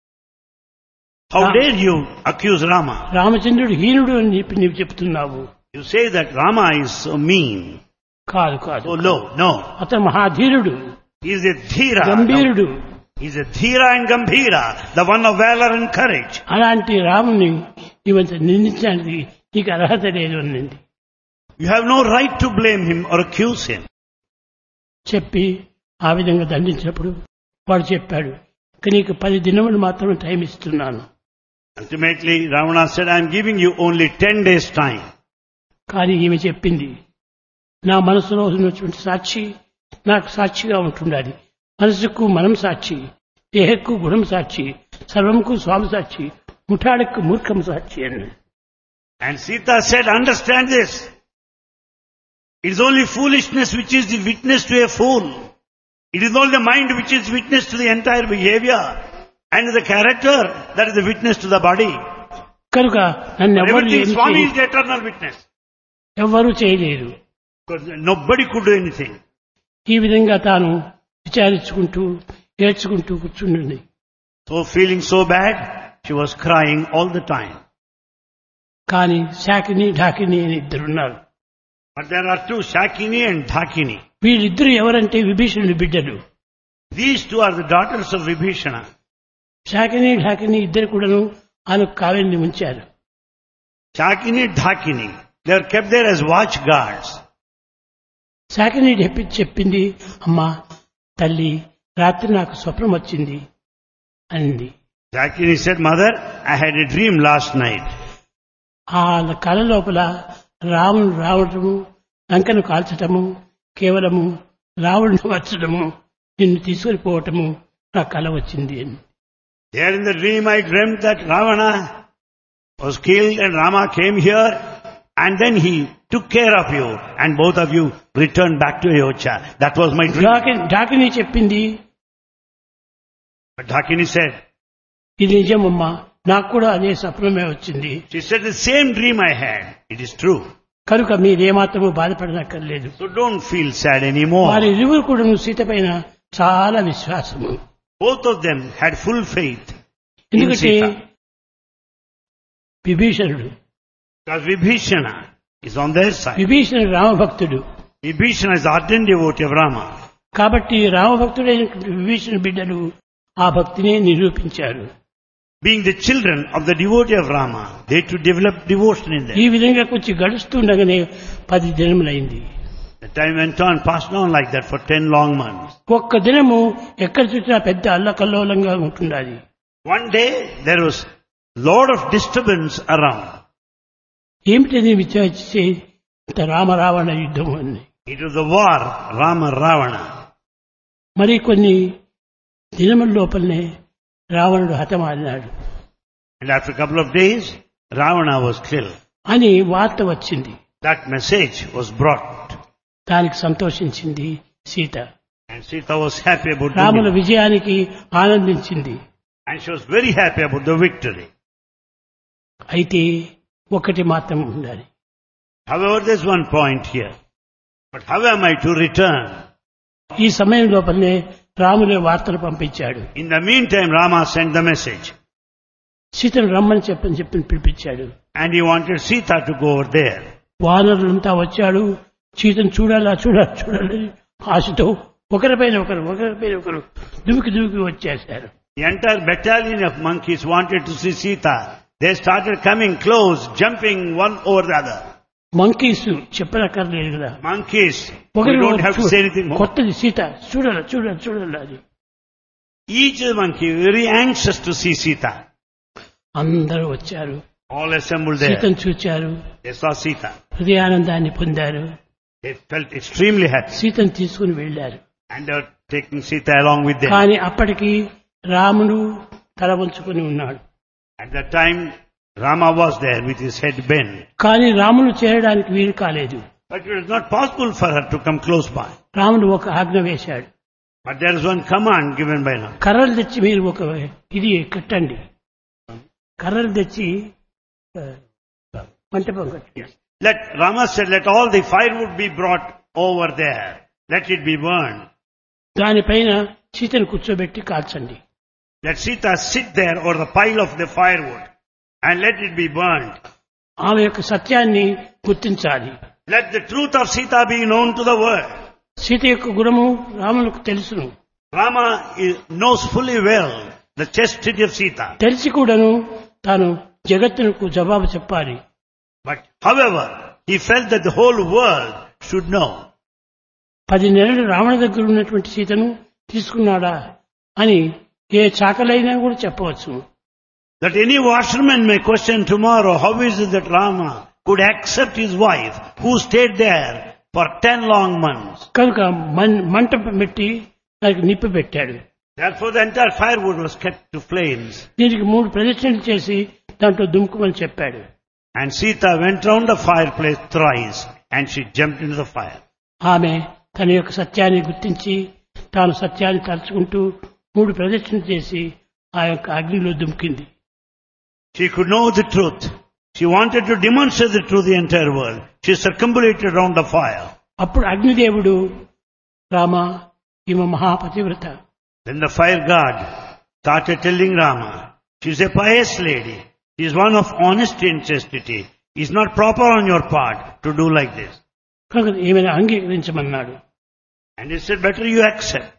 Speaker 2: How dare you accuse Rama?
Speaker 1: రామచంద్రుడు హీనుడు అని చెప్పి నీవు చెప్తున్నావు.
Speaker 2: You say that Rama is so mean,
Speaker 1: కాదు కాదు
Speaker 2: so low. No.
Speaker 1: అతను మహాధీరుడు,
Speaker 2: He is a Dhira.
Speaker 1: గంభీరుడు.
Speaker 2: He is a Dhira and Gambhira, the one of valor and courage.
Speaker 1: అలాంటి రాముని ఇవంత నిందించడానికి నీకు అర్హత లేదు అన్నది
Speaker 2: You have no right to blame him or accuse him.
Speaker 1: చెప్పి ఆ విధంగా దండించినప్పుడు వాడు చెప్పాడు, ఇక నీకు 10 దినములు మాత్రమే టైం ఇస్తున్నాను.
Speaker 2: Ultimately, Ravana said, I am giving you only 10 days time.
Speaker 1: కానీ ఈమె చెప్పింది, నా మనసులో ఉన్నటువంటి సాక్షి నాకు సాక్షిగా ఉంటుండాలి. మనసుకు మనం సాక్షి, దేహకు గుణం సాక్షి, సర్వంకు స్వామి సాక్షి, ముఠాడకు మూర్ఖం సాక్షి అన్నాడు.
Speaker 2: And Sita said, understand this. It is only foolishness which is the witness to a fool. It is only the mind which is witness to the entire behavior. And the character that is the witness to the body.
Speaker 1: కనుక నన్ను
Speaker 2: Everything, Swami is the eternal witness.
Speaker 1: ఎవ్వరూ చేయలేరు.
Speaker 2: Because nobody could do anything.
Speaker 1: ఈ విధంగా తాను విచారించుకుంటూ ఏడ్చుకుంటూ కూర్చుండింది.
Speaker 2: So feeling so bad, she was crying all the time.
Speaker 1: కానీ శాకిని ఢాకిని అని ఇద్దరున్నారు.
Speaker 2: But there are two, Shakini and Dhakini.
Speaker 1: వీళ్ళిద్దరు ఎవరంటే విభీషణుడి బిడ్డలు.
Speaker 2: These two are the daughters of Vibhishana.
Speaker 1: శాకిని ఢాకిని ఇద్దరు కూడాను ఆమె కావ్యాన్ని ఉంచారు.
Speaker 2: Shakini, Dhakini. They are kept there as watch guards.
Speaker 1: శాకిని చెప్పింది, అమ్మా తల్లి రాత్రి నాకు స్వప్నం వచ్చింది అంది.
Speaker 2: Shakini said, Mother, I had a dream last night.
Speaker 1: ఆ కళ లోపల రాముడు రావటము, లంకను కాల్చటము, కేవలము రావణుని వచ్చడము, నిన్ను తీసుకొని పోవటము నా కళ వచ్చింది అని.
Speaker 2: There in the dream I dreamt that Ravana was killed and Rama came here and then he took care of you and both of you returned back to Ayodhya. That was my dream.
Speaker 1: ఢాకిని చెప్పింది,
Speaker 2: But Dhakini said,
Speaker 1: ఇది నిజమమ్మా, నాకు కూడా అదే స్వప్నమే వచ్చింది.
Speaker 2: she said the same dream I had. It is true.
Speaker 1: కనుక మీరేమాత్రము బాధపడనక్కర్లేదు.
Speaker 2: So don't feel sad anymore.
Speaker 1: వారి ఇరువురు కూడా సీత పైన చాలా విశ్వాసము.
Speaker 2: Both of them had full faith in
Speaker 1: ఎందుకంటే
Speaker 2: Sita.
Speaker 1: విభీషణుడు
Speaker 2: Because Vibhishana is on their side.
Speaker 1: విభీషణుడు రామభక్తుడు.
Speaker 2: Vibhishana is ardent devotee of Rama.
Speaker 1: కాబట్టి రామభక్తుడైన విభీషణుడి బిడ్డలు ఆ భక్తినే నిరూపించారు.
Speaker 2: Being the children of the devotee of Rama, they to develop devotion in
Speaker 1: ఈ
Speaker 2: them.
Speaker 1: విధంగా కొంచెం గడుస్తుండగానే 10 దినములైంది.
Speaker 2: The time went on, passed on like that for 10 long months.
Speaker 1: ఒక్క దినము ఎక్కడ చూసినా పెద్ద అల్లకల్లోలంగా ఉంటున్నది.
Speaker 2: One day there was lot of disturbance around.
Speaker 1: ఏమిటని విచారిస్తే ఇంత రామరావణ యుద్ధం అని.
Speaker 2: It was a war, Rama Ravana.
Speaker 1: మరి కొన్ని దినముల లోపలనే రావణుడు హతమాడినాడు
Speaker 2: And after a couple of days, Ravana was killed.
Speaker 1: అని వార్త వచ్చింది.
Speaker 2: That message was brought.
Speaker 1: దానికి సంతోషించింది Sita.
Speaker 2: And Sita was happy about the
Speaker 1: రాముల
Speaker 2: news.
Speaker 1: విజయానికి ఆనందించింది.
Speaker 2: And she was very happy about the victory.
Speaker 1: అయితే ఒకటి మాత్రం ఉండాలి.
Speaker 2: However, there's one point here. But how am I to return?
Speaker 1: ఈ సమయం లోపలనే రాములే వార్తలు పంపించాడు.
Speaker 2: In the meantime, Rama sent the message.
Speaker 1: సీతను రమ్మని చెప్పని పిలిపించాడు.
Speaker 2: And he wanted Sita to go over there.
Speaker 1: వానరులంతా వచ్చాడు. సీతను చూడాలి ఆశతో ఒకరిపైన ఒకరు దుమికి వచ్చేశారు.
Speaker 2: The entire battalion of monkeys wanted to see Sita. They started coming close, jumping one over the other.
Speaker 1: Monkeys చెప్పనక్కర్లేదు కదా.
Speaker 2: Monkeys, we don't have to say anything more.
Speaker 1: కొత్తది సీత చూడాలి అది.
Speaker 2: Each monkey very anxious to see Sita.
Speaker 1: అందరూ వచ్చారు.
Speaker 2: All assembled there.
Speaker 1: సీతను చూచారు.
Speaker 2: They saw Sita.
Speaker 1: హృదయానందాన్ని పొందారు.
Speaker 2: They felt extremely happy.
Speaker 1: సీతను తీసుకుని వెళ్లారు.
Speaker 2: And they were taking Sita along with them.
Speaker 1: కానీ అప్పటికి రాముడు తల వంచుకొని ఉన్నాడు.
Speaker 2: At that time, Rama was there with his head bent.
Speaker 1: కానీ రాముడు చేరడానికి వీలు కాలేదు.
Speaker 2: But it was not possible for her to come close by.
Speaker 1: రాముడు ఒక ఆజ్ఞ వేశాడు.
Speaker 2: But there is one command given by now.
Speaker 1: కర్రలు తెచ్చి మీరు ఒక ఇది కట్టండి. కర్రలు తెచ్చి మంటపం కట్టండి.
Speaker 2: Rama said, let all the firewood be brought over there. Let it be burned.
Speaker 1: దానిపైన సీతను కూర్చోబెట్టి కాల్చండి.
Speaker 2: Let Sita sit there over the pile of the firewood and let it be burned.
Speaker 1: ఆమె యొక్క సత్యాన్ని గుర్తించాలి.
Speaker 2: Let the truth of Sita be known to the world.
Speaker 1: Sita యొక్క గుణము రాములకు తెలుసును.
Speaker 2: Rama knows fully well the chastity of Sita.
Speaker 1: తెలిసి కూడాను తాను జగత్తునకు జవాబు చెప్పాలి.
Speaker 2: But however, he felt that the whole world should know.
Speaker 1: 10 నెలలు రావణ దగ్గర ఉన్నటువంటి సీతను తీసుకున్నాడా అని ఏ చాకలైనా కూడా చెప్పవచ్చు.
Speaker 2: That any washerman may question tomorrow, how is it that Rama could accept his wife who stayed there for 10 long months?
Speaker 1: కనుక మంట పెట్టి దానికి నిప్పు పెట్టాడు.
Speaker 2: Therefore the entire firewood was kept to flames.
Speaker 1: దీనికి 3 ప్రదక్షిణలు చేసి దాంట్లో దుముకుమని చెప్పాడు.
Speaker 2: And Sita went round the fireplace thrice and she jumped into the fire.
Speaker 1: ఆమె తన యొక్క సత్యాన్ని గుర్తించి తాను సత్యాన్ని తలుచుకుంటూ 3 ప్రదక్షిణలు చేసి ఆ యొక్క అగ్నిలో దుమికింది.
Speaker 2: She could know the truth. She wanted to demonstrate the truth to the entire world. She circumambulated round the fire.
Speaker 1: అప్పుడు అగ్నిదేవుడు రామ ఈమె మహాపతివ్రత.
Speaker 2: Then the fire god started telling Rama, she is a pious lady. She is one of honesty and chastity. It is not proper on your part to do like this.
Speaker 1: కనుక ఈమెను అంగీకరించమన్నాడు.
Speaker 2: And he said, better you accept.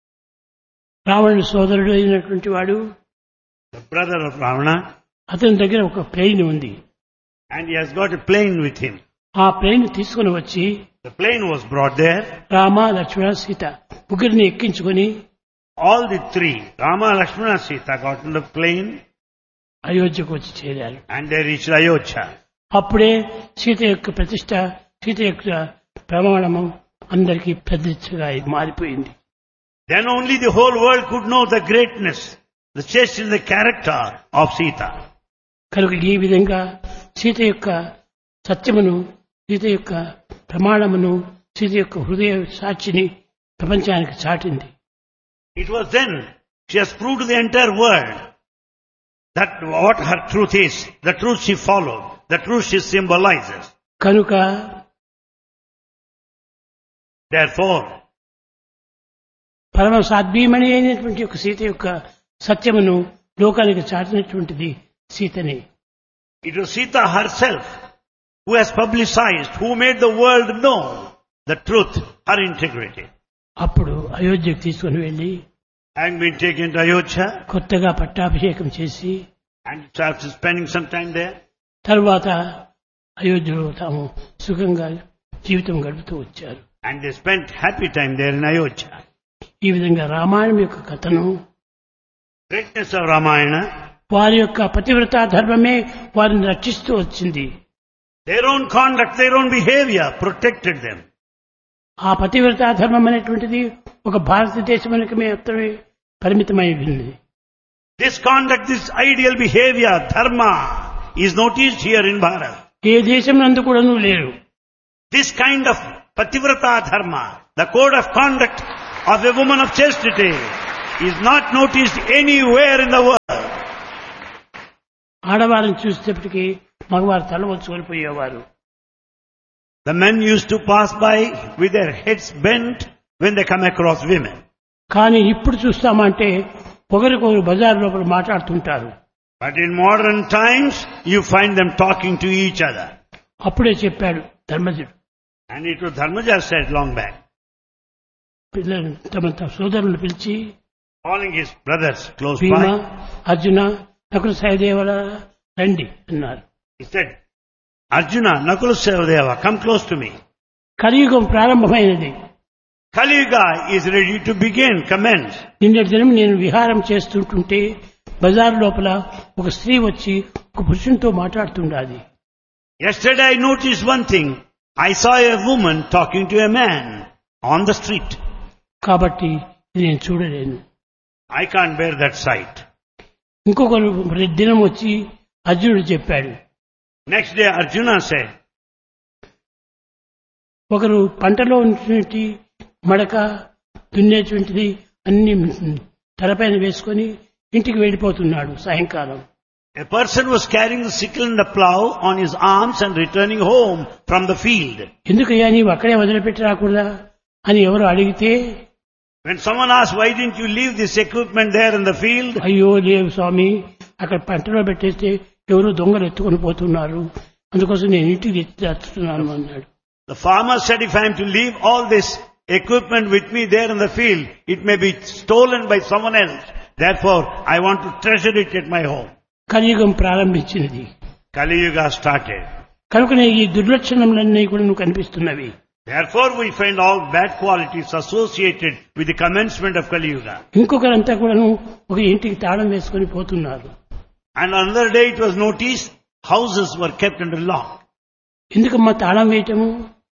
Speaker 1: రావణుని సోదరుడు అయినటువంటి వాడు,
Speaker 2: The brother of Ravana,
Speaker 1: అతని దగ్గర ఒక plane ఉంది.
Speaker 2: and he has got a plane with him.
Speaker 1: ఆ ప్లేన్ తీసుకుని వచ్చి
Speaker 2: The plane was brought there.
Speaker 1: Rama Lakshmana Sita ముగ్గురిని ఎక్కించుకొని
Speaker 2: All the 3, Rama, Lakshmana, Sita, got on the plane
Speaker 1: అయోధ్యకు వచ్చి చేరారు.
Speaker 2: and they reached Ayodhya.
Speaker 1: అప్పుడే సీత యొక్క ప్రతిష్ట, సీత యొక్క ప్రమాణము అందరికీ ప్రతిష్టగా మారిపోయింది.
Speaker 2: Then only the whole world could know the greatness, the chastity and the character of Sita.
Speaker 1: కనుక ఈ విధంగా సీత యొక్క సత్యమును, సీత యొక్క ప్రమాణమును, సీత యొక్క హృదయ సాక్షిని ప్రపంచానికి చాటింది.
Speaker 2: It was then she has proved to the entire world that what her truth is, the truth she followed, the truth she symbolizes.
Speaker 1: కనుక
Speaker 2: Therefore,
Speaker 1: పరమ సాధ్వీమణి అయినటువంటి యొక్క సీత యొక్క సత్యమును లోకానికి చాటినటువంటిది సీతనే.
Speaker 2: it was Sita herself who has publicized, who made the world know the truth, her integrity.
Speaker 1: అప్పుడు అయోధ్యకు తీసుకుని వెళ్లి
Speaker 2: Having been taken to Ayodhya
Speaker 1: కొత్తగా పట్టాభిషేకం చేసి
Speaker 2: and after spending some time there,
Speaker 1: తరువాత అయోధ్యలో తాము సుఖంగా జీవితం గడుపుతూ వచ్చారు.
Speaker 2: and they spent happy time there in Ayodhya.
Speaker 1: ఈ విధంగా రామాయణం యొక్క కథను,
Speaker 2: Greatness of Ramayana,
Speaker 1: వారి యొక్క పతివ్రతా ధర్మమే వారిని రక్షిస్తూ వచ్చింది.
Speaker 2: their own conduct, their own behavior protected them.
Speaker 1: ఆ పతివ్రతా ధర్మం అనేటువంటిది ఒక భారతదేశానికి మాత్రమే పరిమితమై ఉంది.
Speaker 2: This conduct, this ideal behavior, dharma, is noticed here in Bharat.
Speaker 1: ఏ దేశం నందు కూడాను లేరు.
Speaker 2: This kind of pativrata dharma, the code of conduct of a woman of chastity, is not noticed anywhere in the world.
Speaker 1: ఆడవారిని చూసేటప్పటికీ మగవారు తల వంచుకొని పోయేవారు.
Speaker 2: The men used to pass by with their heads bent when they come across women.
Speaker 1: కానీ ఇప్పుడు చూస్తామంటే ఒకరికొకరు బజార్ లోపల మాట్లాడుతుంటారు.
Speaker 2: But in modern times, you find them talking to each other.
Speaker 1: అప్పుడే చెప్పాడు ధర్మజుడు,
Speaker 2: And it was Dharmaja said long back,
Speaker 1: పిల్లలు తమ సోదరులను పిలిచి,
Speaker 2: calling his brothers close
Speaker 1: భీమ,
Speaker 2: by.
Speaker 1: అర్జున, నకుల సహదేవుల రండి అన్నారు.
Speaker 2: He said, Arjuna, Nakula Sahadeva, come close to me.
Speaker 1: కలియుగం ప్రారంభమైనది.
Speaker 2: Kali Yuga is ready to begin, commence.
Speaker 1: నిన్నటి దినం నేను విహారం చేస్తుంటుంటే బజార్ లోపల ఒక స్త్రీ వచ్చి ఒక పురుషునితో మాట్లాడుతుండాలి.
Speaker 2: Yesterday I noticed one thing. I saw a woman talking to a man on the street.
Speaker 1: కాబట్టి ఇది నేను చూడలేను.
Speaker 2: I can't bear that sight.
Speaker 1: ఇంకొక దినం వచ్చి అర్జునుడు చెప్పాడు,
Speaker 2: Next day Arjuna said,
Speaker 1: ఒకరు పంటలో ఉన్నటువంటి మడక దున్నేటువంటిది అన్ని తలపైన వేసుకొని ఇంటికి వెళ్ళిపోతున్నాడు సాయంకాలం.
Speaker 2: a person was carrying the sickle and the plough on his arms and returning home from the field.
Speaker 1: ఎందుకయ్యా నీవు అక్కడే వదిలిపెట్టి రాకూడదా అని ఎవరు అడిగితే,
Speaker 2: When someone asked, why didn't you leave this equipment there in the field?
Speaker 1: అయ్యో లేవు స్వామి, అక్కడ పంటలో పెట్టేస్తే ఎవరు దొంగలు ఎత్తుకొని పోతున్నారు, అందుకోసం నేను ఇంటికి తెచ్చి దాచుతున్నాను అన్నాడు.
Speaker 2: The farmer said, if I am to leave all this equipment with me there in the field, it may be stolen by someone else. Therefore, I want to treasure it at my home.
Speaker 1: కలియుగం ప్రారంభించినది.
Speaker 2: Kali Yuga started.
Speaker 1: కనుకనే ఈ దుర్లక్షణములన్నీ కూడా నువ్వు కనిపిస్తున్నవి.
Speaker 2: Therefore, we find all bad qualities associated with the commencement of Kali Yuga.
Speaker 1: ఇంకొకరంతా కూడాను ఒక ఇంటికి తాళం వేసుకొని పోతున్నారు.
Speaker 2: And another day it was noticed, houses were kept under lock.
Speaker 1: ఎందుకమ్మా తాళం వేయటము?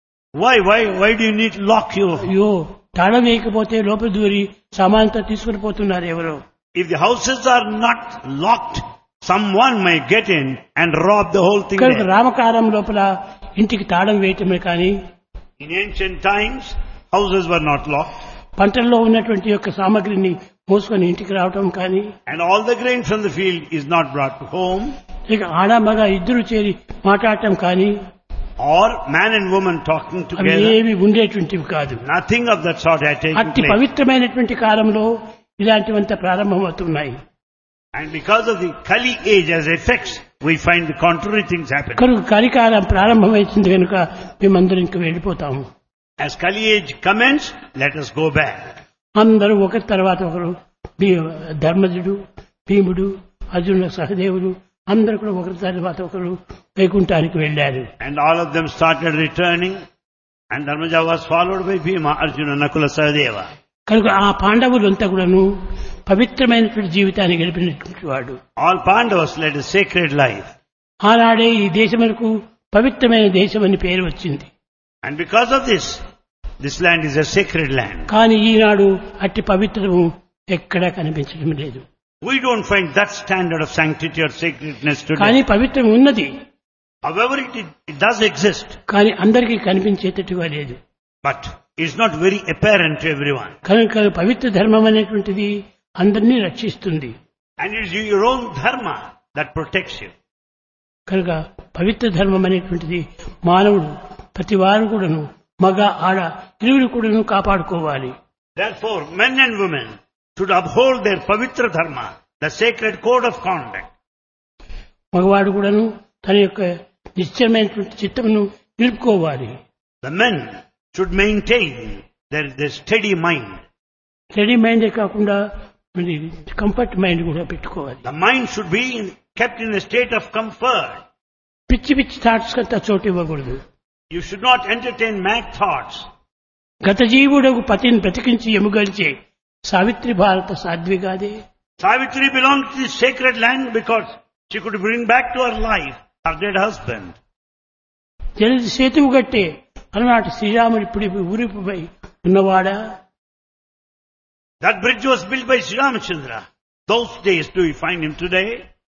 Speaker 2: Why do you need to lock your...
Speaker 1: అయ్యో, తాళం వేయకపోతే లోపల దూరి సామానంతా తీసుకుని పోతున్నారు ఎవరో.
Speaker 2: If the houses are not locked, someone may get in and rob the whole thing
Speaker 1: కనుక
Speaker 2: there.
Speaker 1: రామకాలం లోపల ఇంటికి తాళం వేయటమే కానీ
Speaker 2: In ancient times, houses were not locked.
Speaker 1: పంటల్లో ఉన్నటువంటి యొక్క సామగ్రిని మోసుకొని ఇంటికి రావటం కానీ
Speaker 2: And all the grain from the field is not brought to home.
Speaker 1: ఇక ఆడ మగ ఇద్దరు చేరి మాట్లాడటం కానీ
Speaker 2: Or man and woman talking
Speaker 1: అవి
Speaker 2: together.
Speaker 1: ఏవి ఉండేటువంటివి కాదు.
Speaker 2: Nothing of that sort had taken
Speaker 1: అట్టి
Speaker 2: place.
Speaker 1: పవిత్రమైనటువంటి కాలంలో ఇలాంటివంతా ప్రారంభమవుతున్నాయి.
Speaker 2: And because of the Kali age as effects, we find the contrary things happen.
Speaker 1: కనుక కలికాలం ప్రారంభమైంది కనుక మేమందరం ఇంక వెళ్ళిపోతాము.
Speaker 2: As Kali age commenced, let us go back.
Speaker 1: అందరూ ఒకరి తర్వాత ఒకరు ధర్మజుడు, భీముడు, అర్జునుడు, సహదేవుడు అందరూ కూడా ఒకరి తర్వాత ఒకరు వైకుంఠానికి వెళ్ళారు.
Speaker 2: And all of them started returning. And Dharmaja was followed by Bhima, Arjuna, Nakula, Sahadeva.
Speaker 1: కనుక ఆ పాండవులంతా కూడాను పవిత్రమైనటువంటి జీవితాన్ని గడిపినటువంటి వాడు.
Speaker 2: All Pandavas led a sacred life.
Speaker 1: ఆనాడే ఈ దేశములకు పవిత్రమైన దేశం అని పేరు వచ్చింది.
Speaker 2: And because of this, this land is a sacred land.
Speaker 1: కానీ ఈనాడు అట్టి పవిత్రము ఎక్కడా కనిపించడం లేదు.
Speaker 2: We don't find that standard of sanctity or sacredness
Speaker 1: కానీ
Speaker 2: today.
Speaker 1: పవిత్రం ఉన్నది.
Speaker 2: However, it does exist.
Speaker 1: కానీ అందరికీ కనిపించేటట్టుగా లేదు.
Speaker 2: But it's not very apparent to everyone.
Speaker 1: కనుక పవిత్ర ధర్మం అనేటువంటిది అందరినీ రక్షిస్తుంది.
Speaker 2: And it's your own dharma that protects you.
Speaker 1: కనుక పవిత్ర ధర్మం అనేటువంటిది మానవుడు ప్రతి వారు కూడాను మగ ఆడ ఇరువురు కూడాను కాపాడుకోవాలి.
Speaker 2: Therefore, men and women should uphold their pavitra dharma, the sacred code of conduct.
Speaker 1: మగవాడు కూడాను తన యొక్క నిశ్చయమైనటువంటి చిత్తమును నిలుపుకోవాలి.
Speaker 2: The men should maintain their steady mind.
Speaker 1: Ready మైండే కాకుండా మరి కంఫర్ట్ మైండ్ కూడా పెట్టుకోవాలి.
Speaker 2: The mind should be kept in a state of comfort.
Speaker 1: పిచ్చి పిచ్చి థాట్స్ కంతా చోటు ఇవ్వకూడదు.
Speaker 2: You should not entertain mad thoughts.
Speaker 1: గత జీవుడకు పతిని బ్రతికించి ఎముగలిచే సావిత్రి భారత సాధ్విగాదే.
Speaker 2: Savitri belonged to this sacred land because she could bring back to her life her dead husband.
Speaker 1: జలది సేతువు గట్టే అలనాటి శ్రీరాముడు ఇప్పుడు ఊరిపై ఉన్నవాడా?
Speaker 2: That bridge was built by Sri Ramachandra. Those days, do we find him today?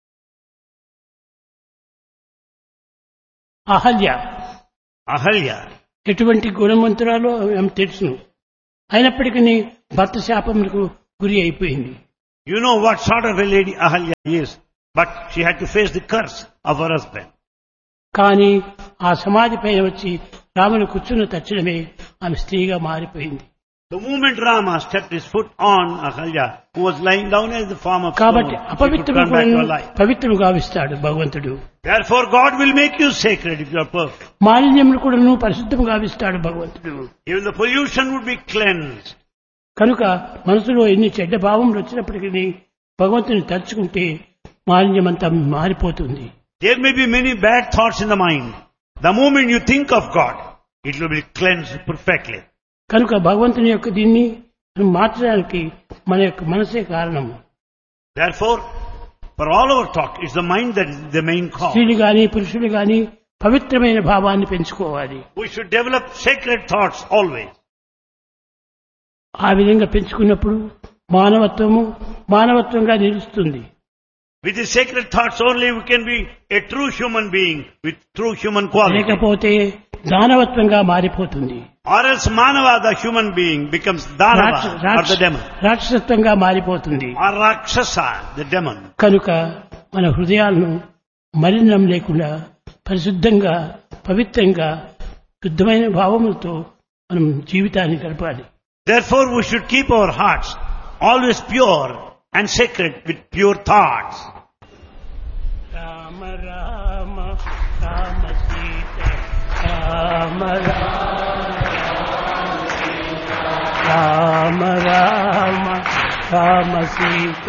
Speaker 1: Ahalya
Speaker 2: Ahalya.
Speaker 1: ఎటువంటి గుణవంతురాలో ఆమె తెలుసును. అయినప్పటికీ భర్త శాపములకు గురి అయిపోయింది.
Speaker 2: You know what sort of a lady Ahalya is, but she had to face the curse of her husband.
Speaker 1: కానీ ఆ సమాధి పైన వచ్చి రాముని కూర్చున్న తక్షణమే ఆమె స్త్రీగా మారిపోయింది.
Speaker 2: The moment Rama stepped his foot on Ahalya, who was lying down as the form of stone,
Speaker 1: కాబట్టి
Speaker 2: she could
Speaker 1: అపవిత్రము
Speaker 2: turn back to her life.
Speaker 1: పవిత్రము గావిస్తాడు భగవంతుడు.
Speaker 2: Therefore, God will make you sacred if you are perfect.
Speaker 1: మాలిన్యములు కూడా పరిశుద్ధము గావిస్తాడు భగవంతుడు.
Speaker 2: Even the pollution would be cleansed.
Speaker 1: కనుక మనసులో ఎన్ని చెడ్డ భావములు వచ్చినప్పటికీ భగవంతుని తలుచుకుంటే మాలిన్యమంతా మారిపోతుంది.
Speaker 2: There may be many bad thoughts in the mind. The moment you think of God, it will be cleansed perfectly.
Speaker 1: కనుక భగవంతుని యొక్క దీన్ని మార్చడానికి మన యొక్క మనసే కారణము.
Speaker 2: Therefore, for all our talk, it's the mind that is the main cause.
Speaker 1: స్త్రీలు గాని పురుషులు గాని పవిత్రమైన భావాన్ని పెంచుకోవాలి.
Speaker 2: We should develop sacred thoughts always.
Speaker 1: ఆ విధంగా పెంచుకున్నప్పుడు మానవత్వంగా నిలుస్తుంది.
Speaker 2: With the sacred thoughts only we can be a true human being with true human quality.
Speaker 1: లేకపోతే దానవత్వంగా మారిపోతుంది.
Speaker 2: Or else Manava, the human being, becomes Danava or the demon.
Speaker 1: రాక్షసత్వంగా మారిపోతుంది.
Speaker 2: Or Rakshasa, the demon.
Speaker 1: కనుక మన హృదయాలను మలినం లేకుండా పరిశుద్ధంగా పవిత్రంగా శుద్ధమైన భావములతో మనం జీవితాన్ని గడపాలి.
Speaker 2: Therefore we should keep our hearts always pure and sacred with pure thoughts.
Speaker 1: Rama Rama Rama Sita Rama Rama Rama Rama Sita.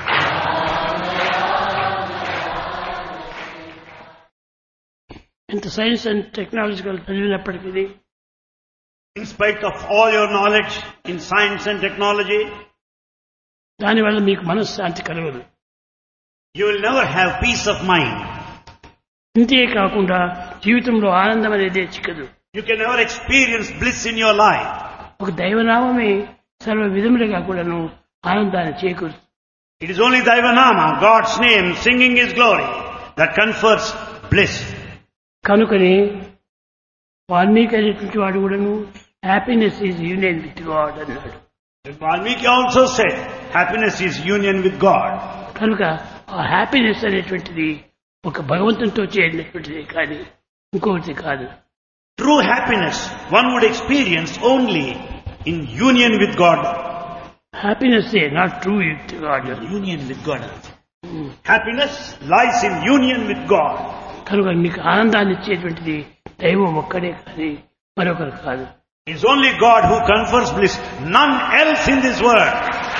Speaker 1: ఇంత science and technological చదివినప్పటికీ
Speaker 2: in spite of all your knowledge in science and technology,
Speaker 1: దానివల్ల మీకు మనశ్శాంతి కలగదు.
Speaker 2: you will never have peace of mind.
Speaker 1: ఇంతే కాకుండా జీవితంలో ఆనందం అనేది చిక్కదు.
Speaker 2: You can never experience bliss in your life.
Speaker 1: ఒక దైవనామమే సర్వ విధములుగా కూడాను ఆనందాన్ని చేకూరుస్తుంది.
Speaker 2: It is only Daivanama, God's name, singing His glory, that confers bliss.
Speaker 1: కనుకనే వాల్మీకి అనేటువంటి వాడు కూడాను happiness is union with God అన్నాడు.
Speaker 2: Valmiki also said, happiness is union with God.
Speaker 1: కనుక ఆ హ్యాపీనెస్ అనేటువంటిది ఒక భగవంతునితో చేరినటువంటిది కానీ ఇంకొకటి కాదు.
Speaker 2: True happiness one would experience only in union with God.
Speaker 1: Happiness not true with God.
Speaker 2: Union with God. Happiness lies in union with God.
Speaker 1: కనుక మీకు ఆనందాన్ని ఇచ్చేటువంటిది దైవం ఒక్కడే కానీ మరొకరు కాదు.
Speaker 2: It is only God who confers bliss, none else in this world.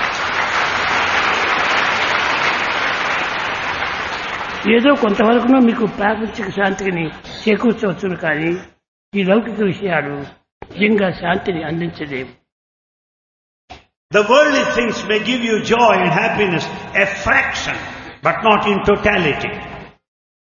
Speaker 1: ఏదో కొంతవరకునో మీకు ప్రాపంచిక శాంతిని చేకూర్చవచ్చును కానీ ఈ లౌకిక విషయాలు నిజంగా శాంతిని అందించలేవు.
Speaker 2: The worldly things may give you joy and happiness, a fraction, but not in totality.